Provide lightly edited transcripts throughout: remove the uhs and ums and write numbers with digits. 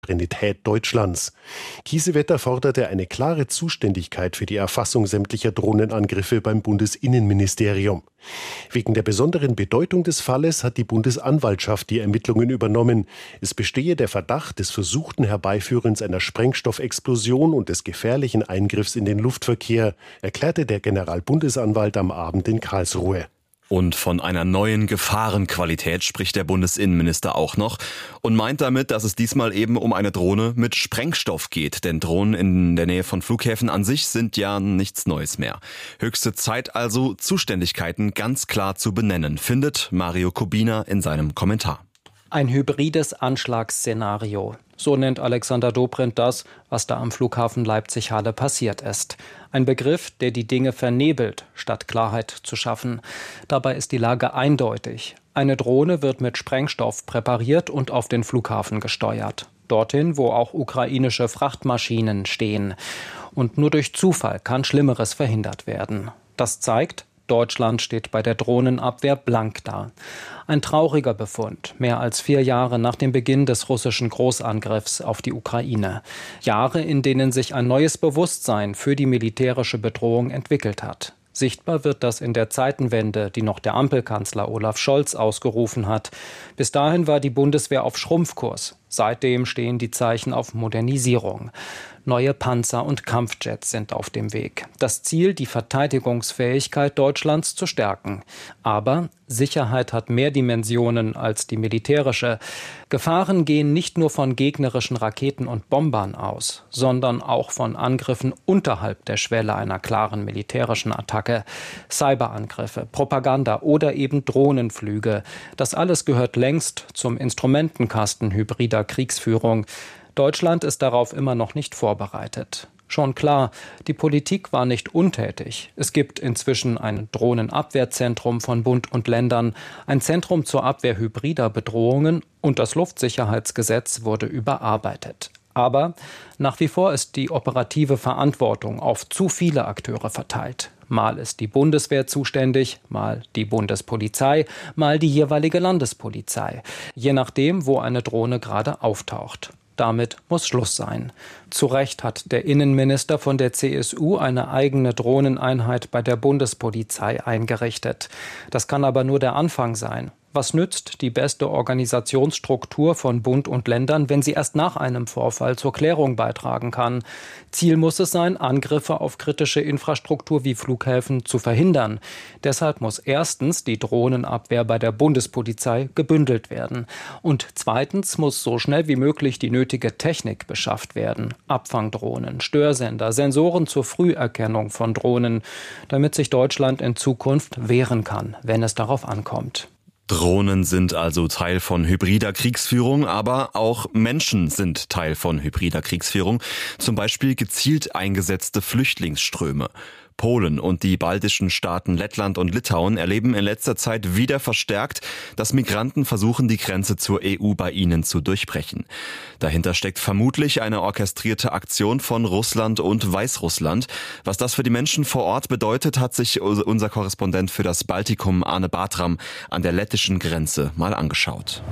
Souveränität Deutschlands. Kiesewetter forderte eine klare Zuständigkeit für die Erfassung sämtlicher Drohnenangriffe beim Bundesinnenministerium. Wegen der besonderen Bedeutung des Falles hat die Bundesanwaltschaft die Ermittlungen übernommen. Es bestehe der Verdacht des versuchten Herbeiführens einer Sprengstoffexplosion und des gefährlichen Eingriffs in den Luftverkehr, erklärte der Generalbundesanwalt am Abend in Karlsruhe. Und von einer neuen Gefahrenqualität spricht der Bundesinnenminister auch noch und meint damit, dass es diesmal eben um eine Drohne mit Sprengstoff geht. Denn Drohnen in der Nähe von Flughäfen an sich sind ja nichts Neues mehr. Höchste Zeit also, Zuständigkeiten ganz klar zu benennen, findet Mario Kubina in seinem Kommentar. Ein hybrides Anschlagsszenario. So nennt Alexander Dobrindt das, was da am Flughafen Leipzig-Halle passiert ist. Ein Begriff, der die Dinge vernebelt, statt Klarheit zu schaffen. Dabei ist die Lage eindeutig. Eine Drohne wird mit Sprengstoff präpariert und auf den Flughafen gesteuert. Dorthin, wo auch ukrainische Frachtmaschinen stehen. Und nur durch Zufall kann Schlimmeres verhindert werden. Das zeigt, Deutschland steht bei der Drohnenabwehr blank da. Ein trauriger Befund, mehr als 4 Jahre nach dem Beginn des russischen Großangriffs auf die Ukraine. Jahre, in denen sich ein neues Bewusstsein für die militärische Bedrohung entwickelt hat. Sichtbar wird das in der Zeitenwende, die noch der Ampelkanzler Olaf Scholz ausgerufen hat. Bis dahin war die Bundeswehr auf Schrumpfkurs. Seitdem stehen die Zeichen auf Modernisierung. Neue Panzer und Kampfjets sind auf dem Weg. Das Ziel, die Verteidigungsfähigkeit Deutschlands zu stärken. Aber Sicherheit hat mehr Dimensionen als die militärische. Gefahren gehen nicht nur von gegnerischen Raketen und Bombern aus, sondern auch von Angriffen unterhalb der Schwelle einer klaren militärischen Attacke. Cyberangriffe, Propaganda oder eben Drohnenflüge. Das alles gehört längst zum Instrumentenkasten hybrider Kriegsführung. Deutschland ist darauf immer noch nicht vorbereitet. Schon klar, die Politik war nicht untätig. Es gibt inzwischen ein Drohnenabwehrzentrum von Bund und Ländern, ein Zentrum zur Abwehr hybrider Bedrohungen und das Luftsicherheitsgesetz wurde überarbeitet. Aber nach wie vor ist die operative Verantwortung auf zu viele Akteure verteilt. Mal ist die Bundeswehr zuständig, mal die Bundespolizei, mal die jeweilige Landespolizei. Je nachdem, wo eine Drohne gerade auftaucht. Damit muss Schluss sein. Zu Recht hat der Innenminister von der CSU eine eigene Drohneneinheit bei der Bundespolizei eingerichtet. Das kann aber nur der Anfang sein. Was nützt die beste Organisationsstruktur von Bund und Ländern, wenn sie erst nach einem Vorfall zur Klärung beitragen kann? Ziel muss es sein, Angriffe auf kritische Infrastruktur wie Flughäfen zu verhindern. Deshalb muss erstens die Drohnenabwehr bei der Bundespolizei gebündelt werden. Und zweitens muss so schnell wie möglich die nötige Technik beschafft werden. Abfangdrohnen, Störsender, Sensoren zur Früherkennung von Drohnen, damit sich Deutschland in Zukunft wehren kann, wenn es darauf ankommt. Drohnen sind also Teil von hybrider Kriegsführung, aber auch Menschen sind Teil von hybrider Kriegsführung, zum Beispiel gezielt eingesetzte Flüchtlingsströme. Polen und die baltischen Staaten Lettland und Litauen erleben in letzter Zeit wieder verstärkt, dass Migranten versuchen, die Grenze zur EU bei ihnen zu durchbrechen. Dahinter steckt vermutlich eine orchestrierte Aktion von Russland und Weißrussland. Was das für die Menschen vor Ort bedeutet, hat sich unser Korrespondent für das Baltikum Arne Bartram an der lettischen Grenze mal angeschaut.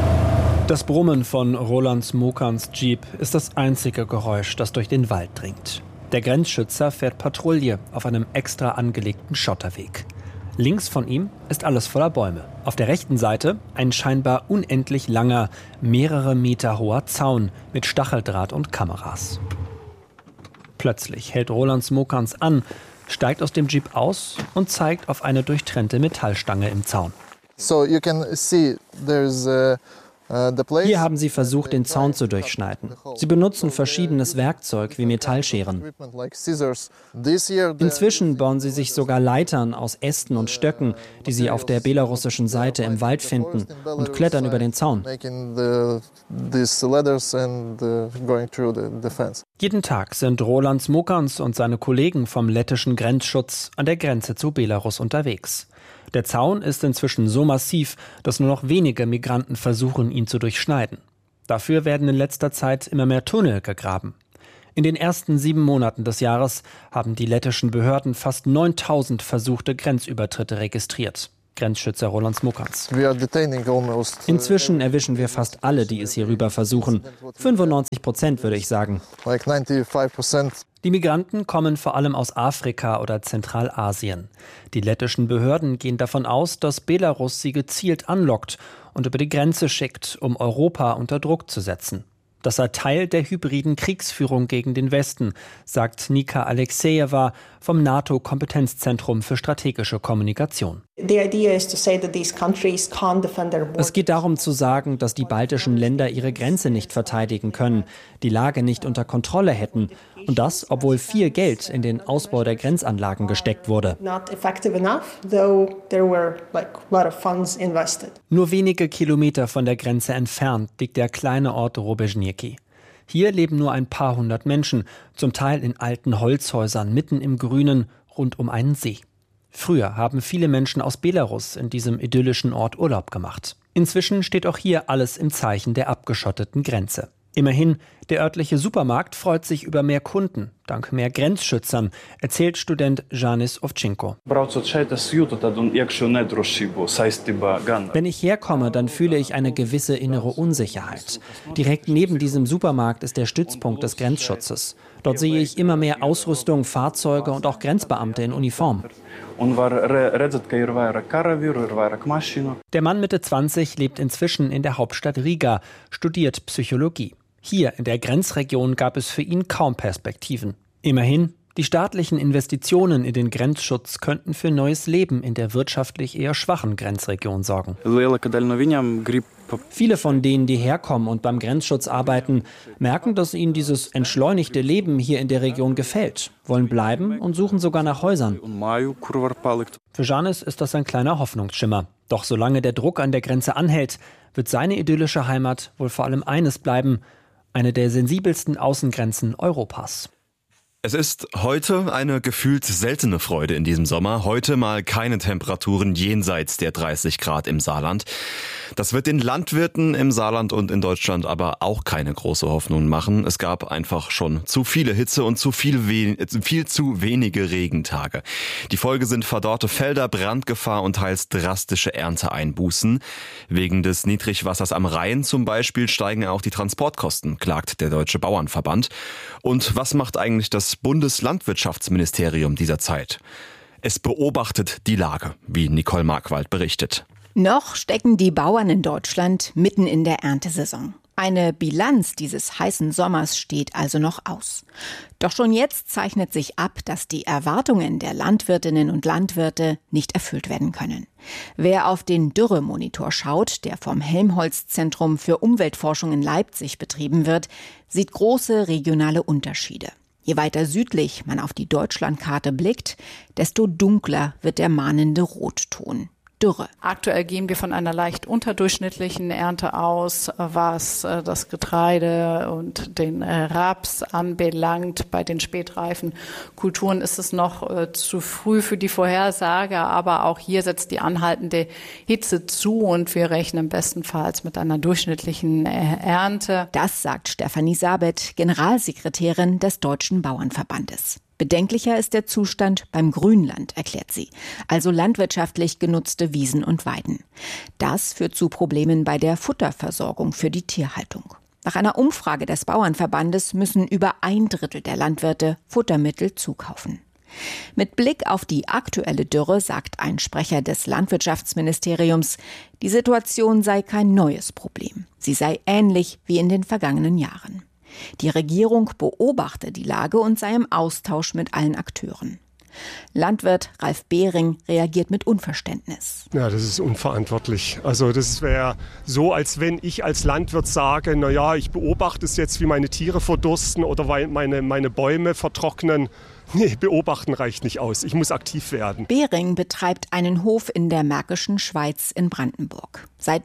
Das Brummen von Roland Smokans Jeep ist das einzige Geräusch, das durch den Wald dringt. Der Grenzschützer fährt Patrouille auf einem extra angelegten Schotterweg. Links von ihm ist alles voller Bäume. Auf der rechten Seite ein scheinbar unendlich langer, mehrere Meter hoher Zaun mit Stacheldraht und Kameras. Plötzlich hält Roland Smokans an, steigt aus dem Jeep aus und zeigt auf eine durchtrennte Metallstange im Zaun. So you can see there's Hier haben sie versucht, den Zaun zu durchschneiden. Sie benutzen verschiedenes Werkzeug wie Metallscheren. Inzwischen bauen sie sich sogar Leitern aus Ästen und Stöcken, die sie auf der belarussischen Seite im Wald finden, und klettern über den Zaun. Jeden Tag sind Roland Smokans und seine Kollegen vom lettischen Grenzschutz an der Grenze zu Belarus unterwegs. Der Zaun ist inzwischen so massiv, dass nur noch wenige Migranten versuchen, ihn zu durchschneiden. Dafür werden in letzter Zeit immer mehr Tunnel gegraben. In den ersten 7 Monaten des Jahres haben die lettischen Behörden fast 9.000 versuchte Grenzübertritte registriert. Grenzschützer Roland Smokans. Inzwischen Inzwischen erwischen wir fast alle, die es hier rüber versuchen. 95%, würde ich sagen. like 95%. Die Migranten kommen vor allem aus Afrika oder Zentralasien. Die lettischen Behörden gehen davon aus, dass Belarus sie gezielt anlockt und über die Grenze schickt, um Europa unter Druck zu setzen. Das sei Teil der hybriden Kriegsführung gegen den Westen, sagt Nika Alexejewa vom NATO-Kompetenzzentrum für strategische Kommunikation. Es geht darum zu sagen, dass die baltischen Länder ihre Grenze nicht verteidigen können, die Lage nicht unter Kontrolle hätten. Und das, obwohl viel Geld in den Ausbau der Grenzanlagen gesteckt wurde. Nur wenige Kilometer von der Grenze entfernt liegt der kleine Ort Robežňky. Hier leben nur ein paar hundert Menschen, zum Teil in alten Holzhäusern mitten im Grünen, rund um einen See. Früher haben viele Menschen aus Belarus in diesem idyllischen Ort Urlaub gemacht. Inzwischen steht auch hier alles im Zeichen der abgeschotteten Grenze. Immerhin, der örtliche Supermarkt freut sich über mehr Kunden, dank mehr Grenzschützern, erzählt Student Janis Ovčinko. Wenn ich herkomme, dann fühle ich eine gewisse innere Unsicherheit. Direkt neben diesem Supermarkt ist der Stützpunkt des Grenzschutzes. Dort sehe ich immer mehr Ausrüstung, Fahrzeuge und auch Grenzbeamte in Uniform. Der Mann Mitte 20 lebt inzwischen in der Hauptstadt Riga, studiert Psychologie. Hier in der Grenzregion gab es für ihn kaum Perspektiven. Immerhin, die staatlichen Investitionen in den Grenzschutz könnten für neues Leben in der wirtschaftlich eher schwachen Grenzregion sorgen. Viele von denen, die herkommen und beim Grenzschutz arbeiten, merken, dass ihnen dieses entschleunigte Leben hier in der Region gefällt, wollen bleiben und suchen sogar nach Häusern. Für Janis ist das ein kleiner Hoffnungsschimmer. Doch solange der Druck an der Grenze anhält, wird seine idyllische Heimat wohl vor allem eines bleiben: eine der sensibelsten Außengrenzen Europas. Es ist heute eine gefühlt seltene Freude in diesem Sommer. Heute mal keine Temperaturen jenseits der 30 Grad im Saarland. Das wird den Landwirten im Saarland und in Deutschland aber auch keine große Hoffnung machen. Es gab einfach schon zu viele Hitze und viel zu wenige Regentage. Die Folge sind verdorrte Felder, Brandgefahr und teils drastische Ernteeinbußen. Wegen des Niedrigwassers am Rhein zum Beispiel steigen auch die Transportkosten, klagt der Deutsche Bauernverband. Und was macht eigentlich das Bundeslandwirtschaftsministerium dieser Zeit? Es beobachtet die Lage, wie Nicole Markwald berichtet. Noch stecken die Bauern in Deutschland mitten in der Erntesaison. Eine Bilanz dieses heißen Sommers steht also noch aus. Doch schon jetzt zeichnet sich ab, dass die Erwartungen der Landwirtinnen und Landwirte nicht erfüllt werden können. Wer auf den Dürremonitor schaut, der vom Helmholtz-Zentrum für Umweltforschung in Leipzig betrieben wird, sieht große regionale Unterschiede. Je weiter südlich man auf die Deutschlandkarte blickt, desto dunkler wird der mahnende Rotton. Dürre. Aktuell gehen wir von einer leicht unterdurchschnittlichen Ernte aus, was das Getreide und den Raps anbelangt. Bei den spätreifen Kulturen ist es noch zu früh für die Vorhersage, aber auch hier setzt die anhaltende Hitze zu und wir rechnen bestenfalls mit einer durchschnittlichen Ernte. Das sagt Stefanie Sabet, Generalsekretärin des Deutschen Bauernverbandes. Bedenklicher ist der Zustand beim Grünland, erklärt sie, also landwirtschaftlich genutzte Wiesen und Weiden. Das führt zu Problemen bei der Futterversorgung für die Tierhaltung. Nach einer Umfrage des Bauernverbandes müssen über 1/3 der Landwirte Futtermittel zukaufen. Mit Blick auf die aktuelle Dürre sagt ein Sprecher des Landwirtschaftsministeriums, die Situation sei kein neues Problem. Sie sei ähnlich wie in den vergangenen Jahren. Die Regierung beobachte die Lage und sei im Austausch mit allen Akteuren. Landwirt Ralf Behring reagiert mit Unverständnis. Ja, das ist unverantwortlich. Also das wäre so, als wenn ich als Landwirt sage, naja, ich beobachte es jetzt, wie meine Tiere verdursten oder weil meine Bäume vertrocknen. Nee, beobachten reicht nicht aus. Ich muss aktiv werden. Behring betreibt einen Hof in der Märkischen Schweiz in Brandenburg. Seit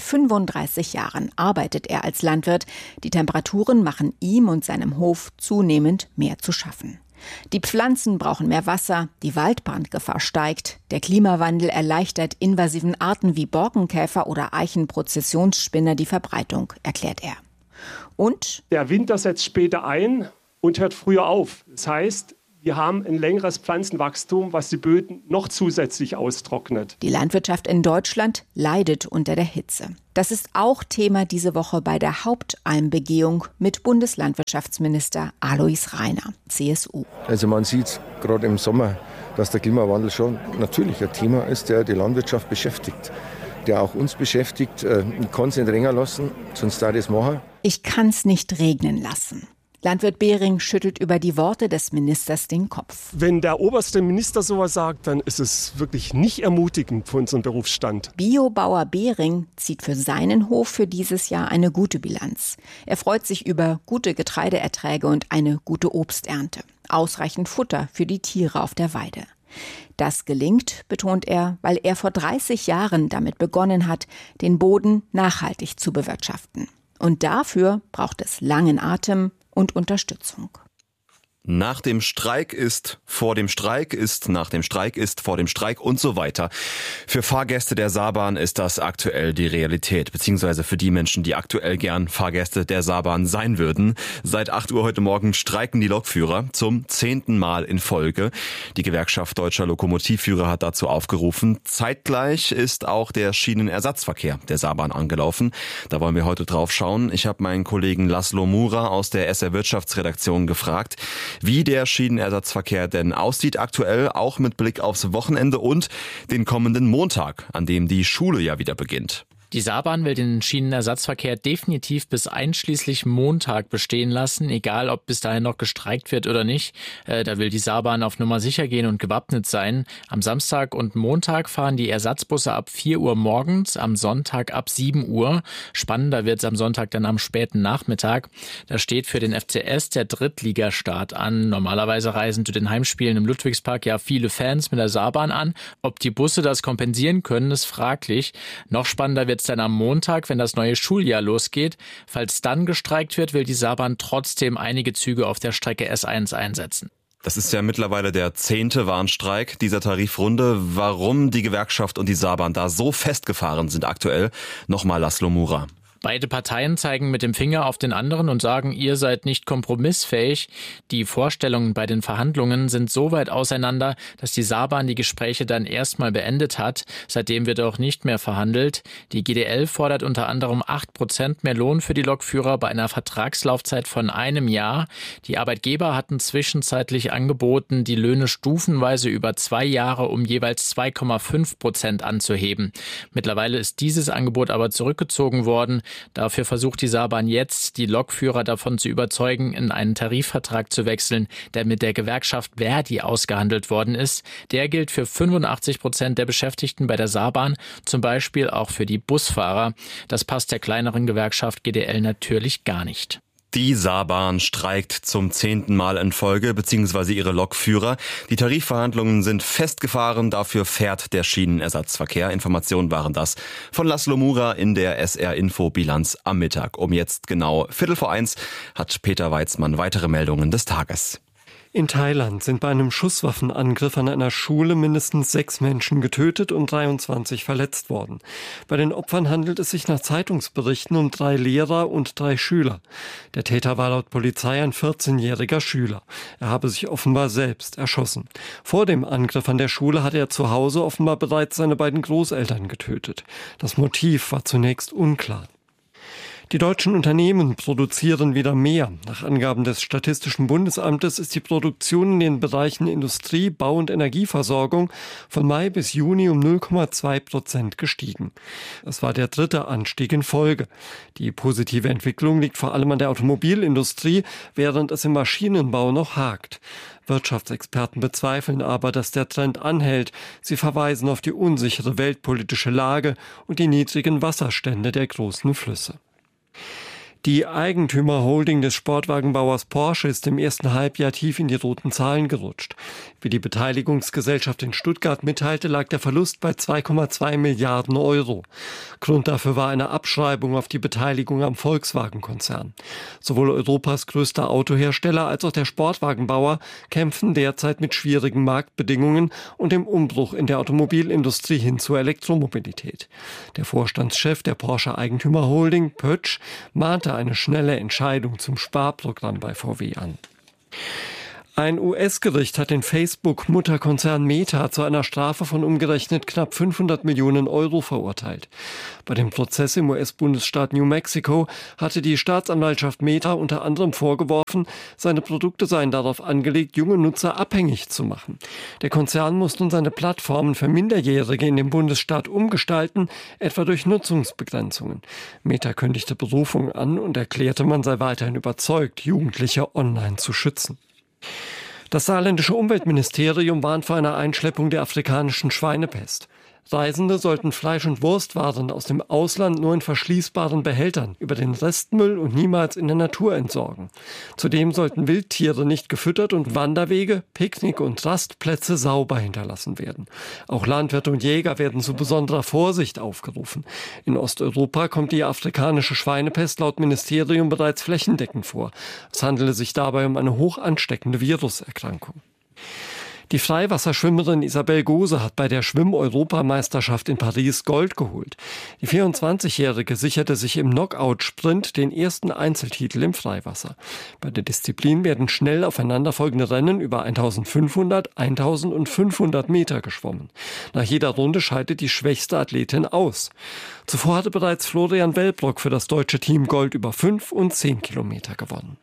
35 Jahren arbeitet er als Landwirt. Die Temperaturen machen ihm und seinem Hof zunehmend mehr zu schaffen. Die Pflanzen brauchen mehr Wasser, die Waldbrandgefahr steigt, der Klimawandel erleichtert invasiven Arten wie Borkenkäfer oder Eichenprozessionsspinner die Verbreitung, erklärt er. Und der Winter setzt später ein und hört früher auf. Das heißt, Wir haben ein längeres Pflanzenwachstum, was die Böden noch zusätzlich austrocknet. Die Landwirtschaft in Deutschland leidet unter der Hitze. Das ist auch Thema diese Woche bei der Hauptalmbegehung mit Bundeslandwirtschaftsminister Alois Rainer, CSU. Also man sieht gerade im Sommer, dass der Klimawandel schon natürlich ein Thema ist, der die Landwirtschaft beschäftigt, der auch uns beschäftigt. Ich kann es nicht länger lassen, sonst darf ich es machen. Ich kann's nicht regnen lassen. Landwirt Behring schüttelt über die Worte des Ministers den Kopf. Wenn der oberste Minister sowas sagt, dann ist es wirklich nicht ermutigend für unseren Berufsstand. Biobauer Behring zieht für seinen Hof für dieses Jahr eine gute Bilanz. Er freut sich über gute Getreideerträge und eine gute Obsternte. Ausreichend Futter für die Tiere auf der Weide. Das gelingt, betont er, weil er vor 30 Jahren damit begonnen hat, den Boden nachhaltig zu bewirtschaften. Und dafür braucht es langen Atem und Unterstützung. Nach dem Streik ist, vor dem Streik ist, nach dem Streik ist, vor dem Streik und so weiter. Für Fahrgäste der Saarbahn ist das aktuell die Realität, beziehungsweise für die Menschen, die aktuell gern Fahrgäste der Saarbahn sein würden. Seit 8 Uhr heute Morgen streiken die Lokführer zum 10. Mal in Folge. Die Gewerkschaft Deutscher Lokomotivführer hat dazu aufgerufen. Zeitgleich ist auch der Schienenersatzverkehr der Saarbahn angelaufen. Da wollen wir heute drauf schauen. Ich habe meinen Kollegen Laszlo Mura aus der SR Wirtschaftsredaktion gefragt, wie der Schienenersatzverkehr denn aussieht aktuell, auch mit Blick aufs Wochenende und den kommenden Montag, an dem die Schule ja wieder beginnt. Die Saarbahn will den Schienenersatzverkehr definitiv bis einschließlich Montag bestehen lassen, egal ob bis dahin noch gestreikt wird oder nicht. Da will die Saarbahn auf Nummer sicher gehen und gewappnet sein. Am Samstag und Montag fahren die Ersatzbusse ab 4 Uhr morgens, am Sonntag ab 7 Uhr. Spannender wird es am Sonntag dann am späten Nachmittag. Da steht für den FCS der Drittligastart an. Normalerweise reisen zu den Heimspielen im Ludwigspark ja viele Fans mit der Saarbahn an. Ob die Busse das kompensieren können, ist fraglich. Noch spannender wird dann am Montag, wenn das neue Schuljahr losgeht. Falls dann gestreikt wird, will die Saarbahn trotzdem einige Züge auf der Strecke S1 einsetzen. Das ist ja mittlerweile der 10. Warnstreik dieser Tarifrunde. Warum die Gewerkschaft und die Saarbahn da so festgefahren sind aktuell? Nochmal Laszlo Mura. Beide Parteien zeigen mit dem Finger auf den anderen und sagen, ihr seid nicht kompromissfähig. Die Vorstellungen bei den Verhandlungen sind so weit auseinander, dass die Saarbahn die Gespräche dann erstmal beendet hat. Seitdem wird auch nicht mehr verhandelt. Die GDL fordert unter anderem 8% mehr Lohn für die Lokführer bei einer Vertragslaufzeit von 1 Jahr. Die Arbeitgeber hatten zwischenzeitlich angeboten, die Löhne stufenweise über 2 Jahre um jeweils 2,5% anzuheben. Mittlerweile ist dieses Angebot aber zurückgezogen worden. Dafür versucht die Saarbahn jetzt, die Lokführer davon zu überzeugen, in einen Tarifvertrag zu wechseln, der mit der Gewerkschaft Verdi ausgehandelt worden ist. Der gilt für 85% der Beschäftigten bei der Saarbahn, zum Beispiel auch für die Busfahrer. Das passt der kleineren Gewerkschaft GDL natürlich gar nicht. Die Saarbahn streikt zum 10. Mal in Folge, beziehungsweise ihre Lokführer. Die Tarifverhandlungen sind festgefahren, dafür fährt der Schienenersatzverkehr. Informationen waren das von Laszlo Mura in der SR-Info-Bilanz am Mittag. Um jetzt genau 1:15 hat Peter Weizmann weitere Meldungen des Tages. In Thailand sind bei einem Schusswaffenangriff an einer Schule mindestens 6 Menschen getötet und 23 verletzt worden. Bei den Opfern handelt es sich nach Zeitungsberichten um 3 Lehrer und 3 Schüler. Der Täter war laut Polizei ein 14-jähriger Schüler. Er habe sich offenbar selbst erschossen. Vor dem Angriff an der Schule hatte er zu Hause offenbar bereits seine beiden Großeltern getötet. Das Motiv war zunächst unklar. Die deutschen Unternehmen produzieren wieder mehr. Nach Angaben des Statistischen Bundesamtes ist die Produktion in den Bereichen Industrie, Bau und Energieversorgung von Mai bis Juni um 0,2% gestiegen. Das war der 3. Anstieg in Folge. Die positive Entwicklung liegt vor allem an der Automobilindustrie, während es im Maschinenbau noch hakt. Wirtschaftsexperten bezweifeln aber, dass der Trend anhält. Sie verweisen auf die unsichere weltpolitische Lage und die niedrigen Wasserstände der großen Flüsse. Die Eigentümerholding des Sportwagenbauers Porsche ist im ersten Halbjahr tief in die roten Zahlen gerutscht. Wie die Beteiligungsgesellschaft in Stuttgart mitteilte, lag der Verlust bei 2,2 Milliarden Euro. Grund dafür war eine Abschreibung auf die Beteiligung am Volkswagen-Konzern. Sowohl Europas größter Autohersteller als auch der Sportwagenbauer kämpfen derzeit mit schwierigen Marktbedingungen und dem Umbruch in der Automobilindustrie hin zur Elektromobilität. Der Vorstandschef der Porsche Eigentümerholding, Pötsch, mahnte eine schnelle Entscheidung zum Sparprogramm bei VW an. Ein US-Gericht hat den Facebook-Mutterkonzern Meta zu einer Strafe von umgerechnet knapp 500 Millionen Euro verurteilt. Bei dem Prozess im US-Bundesstaat New Mexico hatte die Staatsanwaltschaft Meta unter anderem vorgeworfen, seine Produkte seien darauf angelegt, junge Nutzer abhängig zu machen. Der Konzern muss nun seine Plattformen für Minderjährige in dem Bundesstaat umgestalten, etwa durch Nutzungsbegrenzungen. Meta kündigte Berufung an und erklärte, man sei weiterhin überzeugt, Jugendliche online zu schützen. Das saarländische Umweltministerium warnt vor einer Einschleppung der afrikanischen Schweinepest. Reisende sollten Fleisch- und Wurstwaren aus dem Ausland nur in verschließbaren Behältern über den Restmüll und niemals in der Natur entsorgen. Zudem sollten Wildtiere nicht gefüttert und Wanderwege, Picknick- und Rastplätze sauber hinterlassen werden. Auch Landwirte und Jäger werden zu besonderer Vorsicht aufgerufen. In Osteuropa kommt die afrikanische Schweinepest laut Ministerium bereits flächendeckend vor. Es handele sich dabei um eine hoch ansteckende Viruserkrankung. Die Freiwasserschwimmerin Isabel Gose hat bei der Schwimm-Europameisterschaft in Paris Gold geholt. Die 24-Jährige sicherte sich im Knockout-Sprint den ersten Einzeltitel im Freiwasser. Bei der Disziplin werden schnell aufeinanderfolgende Rennen über 1500, 1500 Meter geschwommen. Nach jeder Runde scheidet die schwächste Athletin aus. Zuvor hatte bereits Florian Wellbrock für das deutsche Team Gold über 5 und 10 Kilometer gewonnen.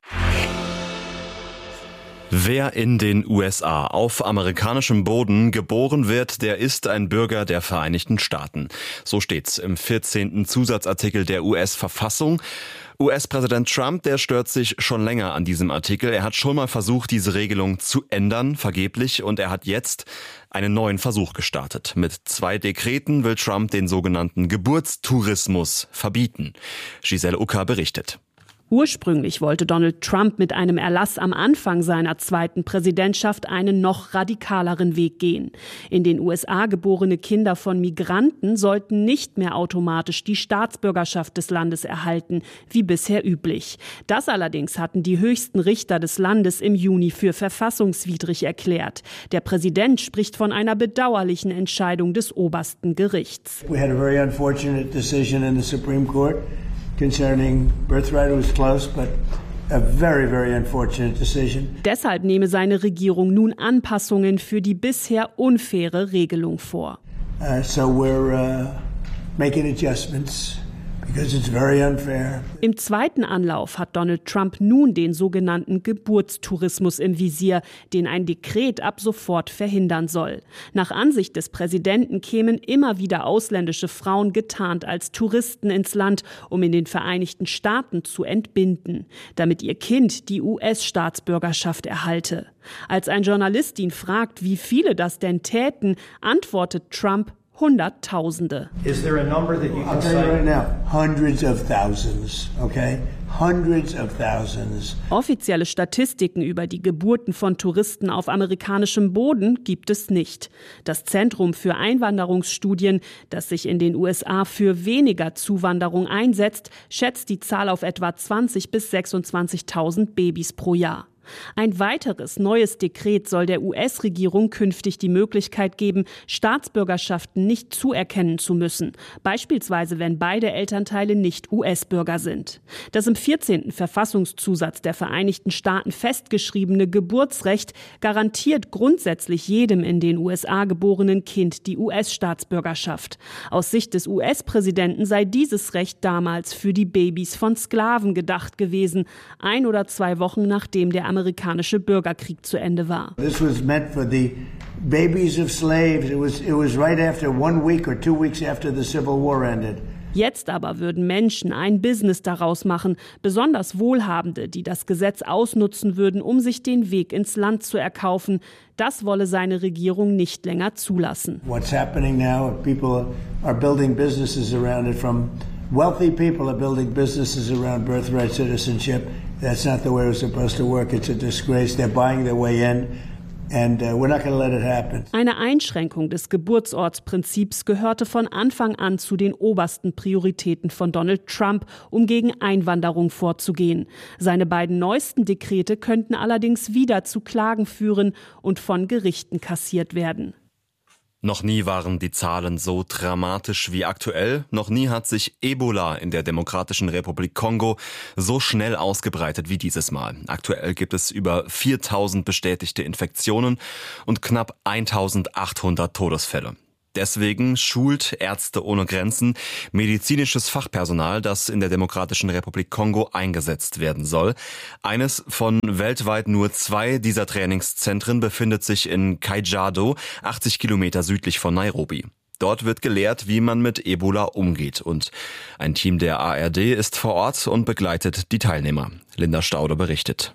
Wer in den USA auf amerikanischem Boden geboren wird, der ist ein Bürger der Vereinigten Staaten. So steht's im 14. Zusatzartikel der US-Verfassung. US-Präsident Trump, der stört sich schon länger an diesem Artikel. Er hat schon mal versucht, diese Regelung zu ändern, vergeblich. Und er hat jetzt einen neuen Versuch gestartet. Mit 2 Dekreten will Trump den sogenannten Geburtstourismus verbieten. Giselle Ucker berichtet. Ursprünglich wollte Donald Trump mit einem Erlass am Anfang seiner zweiten Präsidentschaft einen noch radikaleren Weg gehen. In den USA geborene Kinder von Migranten sollten nicht mehr automatisch die Staatsbürgerschaft des Landes erhalten, wie bisher üblich. Das allerdings hatten die höchsten Richter des Landes im Juni für verfassungswidrig erklärt. Der Präsident spricht von einer bedauerlichen Entscheidung des obersten Gerichts. We had a very unfortunate decision in the Supreme Court. Concerning birthright, it was close, but a very, very unfortunate decision. Deshalb nehme seine Regierung nun Anpassungen für die bisher unfaire Regelung vor. So we're making adjustments because it's very unfair. Im zweiten Anlauf hat Donald Trump nun den sogenannten Geburtstourismus im Visier, den ein Dekret ab sofort verhindern soll. Nach Ansicht des Präsidenten kämen immer wieder ausländische Frauen getarnt als Touristen ins Land, um in den Vereinigten Staaten zu entbinden, damit ihr Kind die US-Staatsbürgerschaft erhalte. Als ein Journalist ihn fragt, wie viele das denn täten, antwortet Trump: Hunderttausende. Is there a number that you can say right now? Hundreds of thousands, okay? Hundreds of thousands. Offizielle Statistiken über die Geburten von Touristen auf amerikanischem Boden gibt es nicht. Das Zentrum für Einwanderungsstudien, das sich in den USA für weniger Zuwanderung einsetzt, schätzt die Zahl auf etwa 20.000 bis 26.000 Babys pro Jahr. Ein weiteres neues Dekret soll der US-Regierung künftig die Möglichkeit geben, Staatsbürgerschaften nicht zuerkennen zu müssen, beispielsweise wenn beide Elternteile nicht US-Bürger sind. Das im 14. Verfassungszusatz der Vereinigten Staaten festgeschriebene Geburtsrecht garantiert grundsätzlich jedem in den USA geborenen Kind die US-Staatsbürgerschaft. Aus Sicht des US-Präsidenten sei dieses Recht damals für die Babys von Sklaven gedacht gewesen, 1 oder 2 Wochen nachdem der amerikanische Bürgerkrieg zu Ende war. This was meant for the babies of slaves. It was right after 1 week or 2 weeks after the Civil War ended. Jetzt aber würden Menschen ein Business daraus machen, besonders Wohlhabende, die das Gesetz ausnutzen würden, um sich den Weg ins Land zu erkaufen. Das wolle seine Regierung nicht länger zulassen. What's happening now? People are building businesses around it. From wealthy people are building businesses around birthright citizenship. That's not the way it's supposed to work. It's a disgrace. They're buying their way in. And we're not going to let it happen. Eine Einschränkung des Geburtsortsprinzips gehörte von Anfang an zu den obersten Prioritäten von Donald Trump, um gegen Einwanderung vorzugehen. Seine beiden neuesten Dekrete könnten allerdings wieder zu Klagen führen und von Gerichten kassiert werden. Noch nie waren die Zahlen so dramatisch wie aktuell. Noch nie hat sich Ebola in der Demokratischen Republik Kongo so schnell ausgebreitet wie dieses Mal. Aktuell gibt es über 4.000 bestätigte Infektionen und knapp 1.800 Todesfälle. Deswegen schult Ärzte ohne Grenzen medizinisches Fachpersonal, das in der Demokratischen Republik Kongo eingesetzt werden soll. Eines von weltweit nur 2 dieser Trainingszentren befindet sich in Kajiado, 80 Kilometer südlich von Nairobi. Dort wird gelehrt, wie man mit Ebola umgeht. Und ein Team der ARD ist vor Ort und begleitet die Teilnehmer. Linda Stauder berichtet.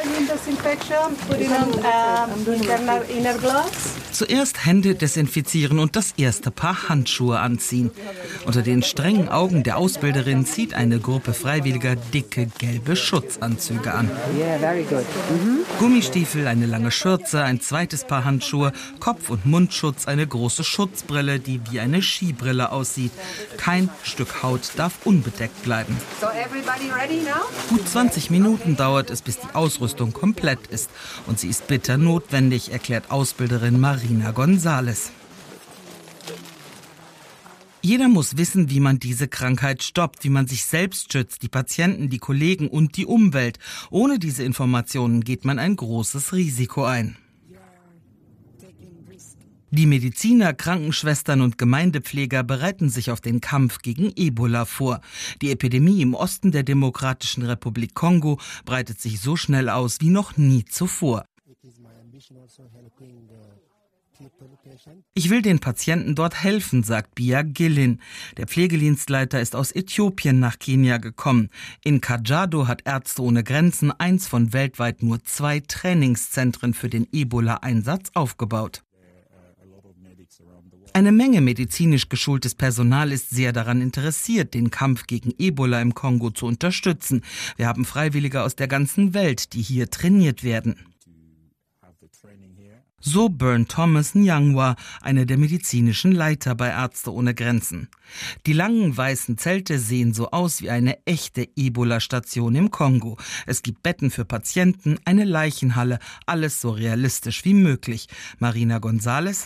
Zuerst Hände desinfizieren und das erste Paar Handschuhe anziehen. Unter den strengen Augen der Ausbilderin zieht eine Gruppe Freiwilliger dicke gelbe Schutzanzüge an. Gummistiefel, eine lange Schürze, ein zweites Paar Handschuhe, Kopf- und Mundschutz, eine große Schutzbrille, die wie eine Skibrille aussieht. Kein Stück Haut darf unbedeckt bleiben. Gut 20 Minuten dauert es, bis die Ausrüstung komplett ist. Und sie ist bitter notwendig, erklärt Ausbilderin Marina González. Jeder muss wissen, wie man diese Krankheit stoppt, wie man sich selbst schützt, die Patienten, die Kollegen und die Umwelt. Ohne diese Informationen geht man ein großes Risiko ein. Die Mediziner, Krankenschwestern und Gemeindepfleger bereiten sich auf den Kampf gegen Ebola vor. Die Epidemie im Osten der Demokratischen Republik Kongo breitet sich so schnell aus wie noch nie zuvor. Ich will den Patienten dort helfen, sagt Bia Gillin. Der Pflegedienstleiter ist aus Äthiopien nach Kenia gekommen. In Kajiado hat Ärzte ohne Grenzen eins von weltweit nur 2 Trainingszentren für den Ebola-Einsatz aufgebaut. Eine Menge medizinisch geschultes Personal ist sehr daran interessiert, den Kampf gegen Ebola im Kongo zu unterstützen. Wir haben Freiwillige aus der ganzen Welt, die hier trainiert werden. So Bern Thomas Nyangwa, einer der medizinischen Leiter bei Ärzte ohne Grenzen. Die langen weißen Zelte sehen so aus wie eine echte Ebola-Station im Kongo. Es gibt Betten für Patienten, eine Leichenhalle, alles so realistisch wie möglich. Marina González: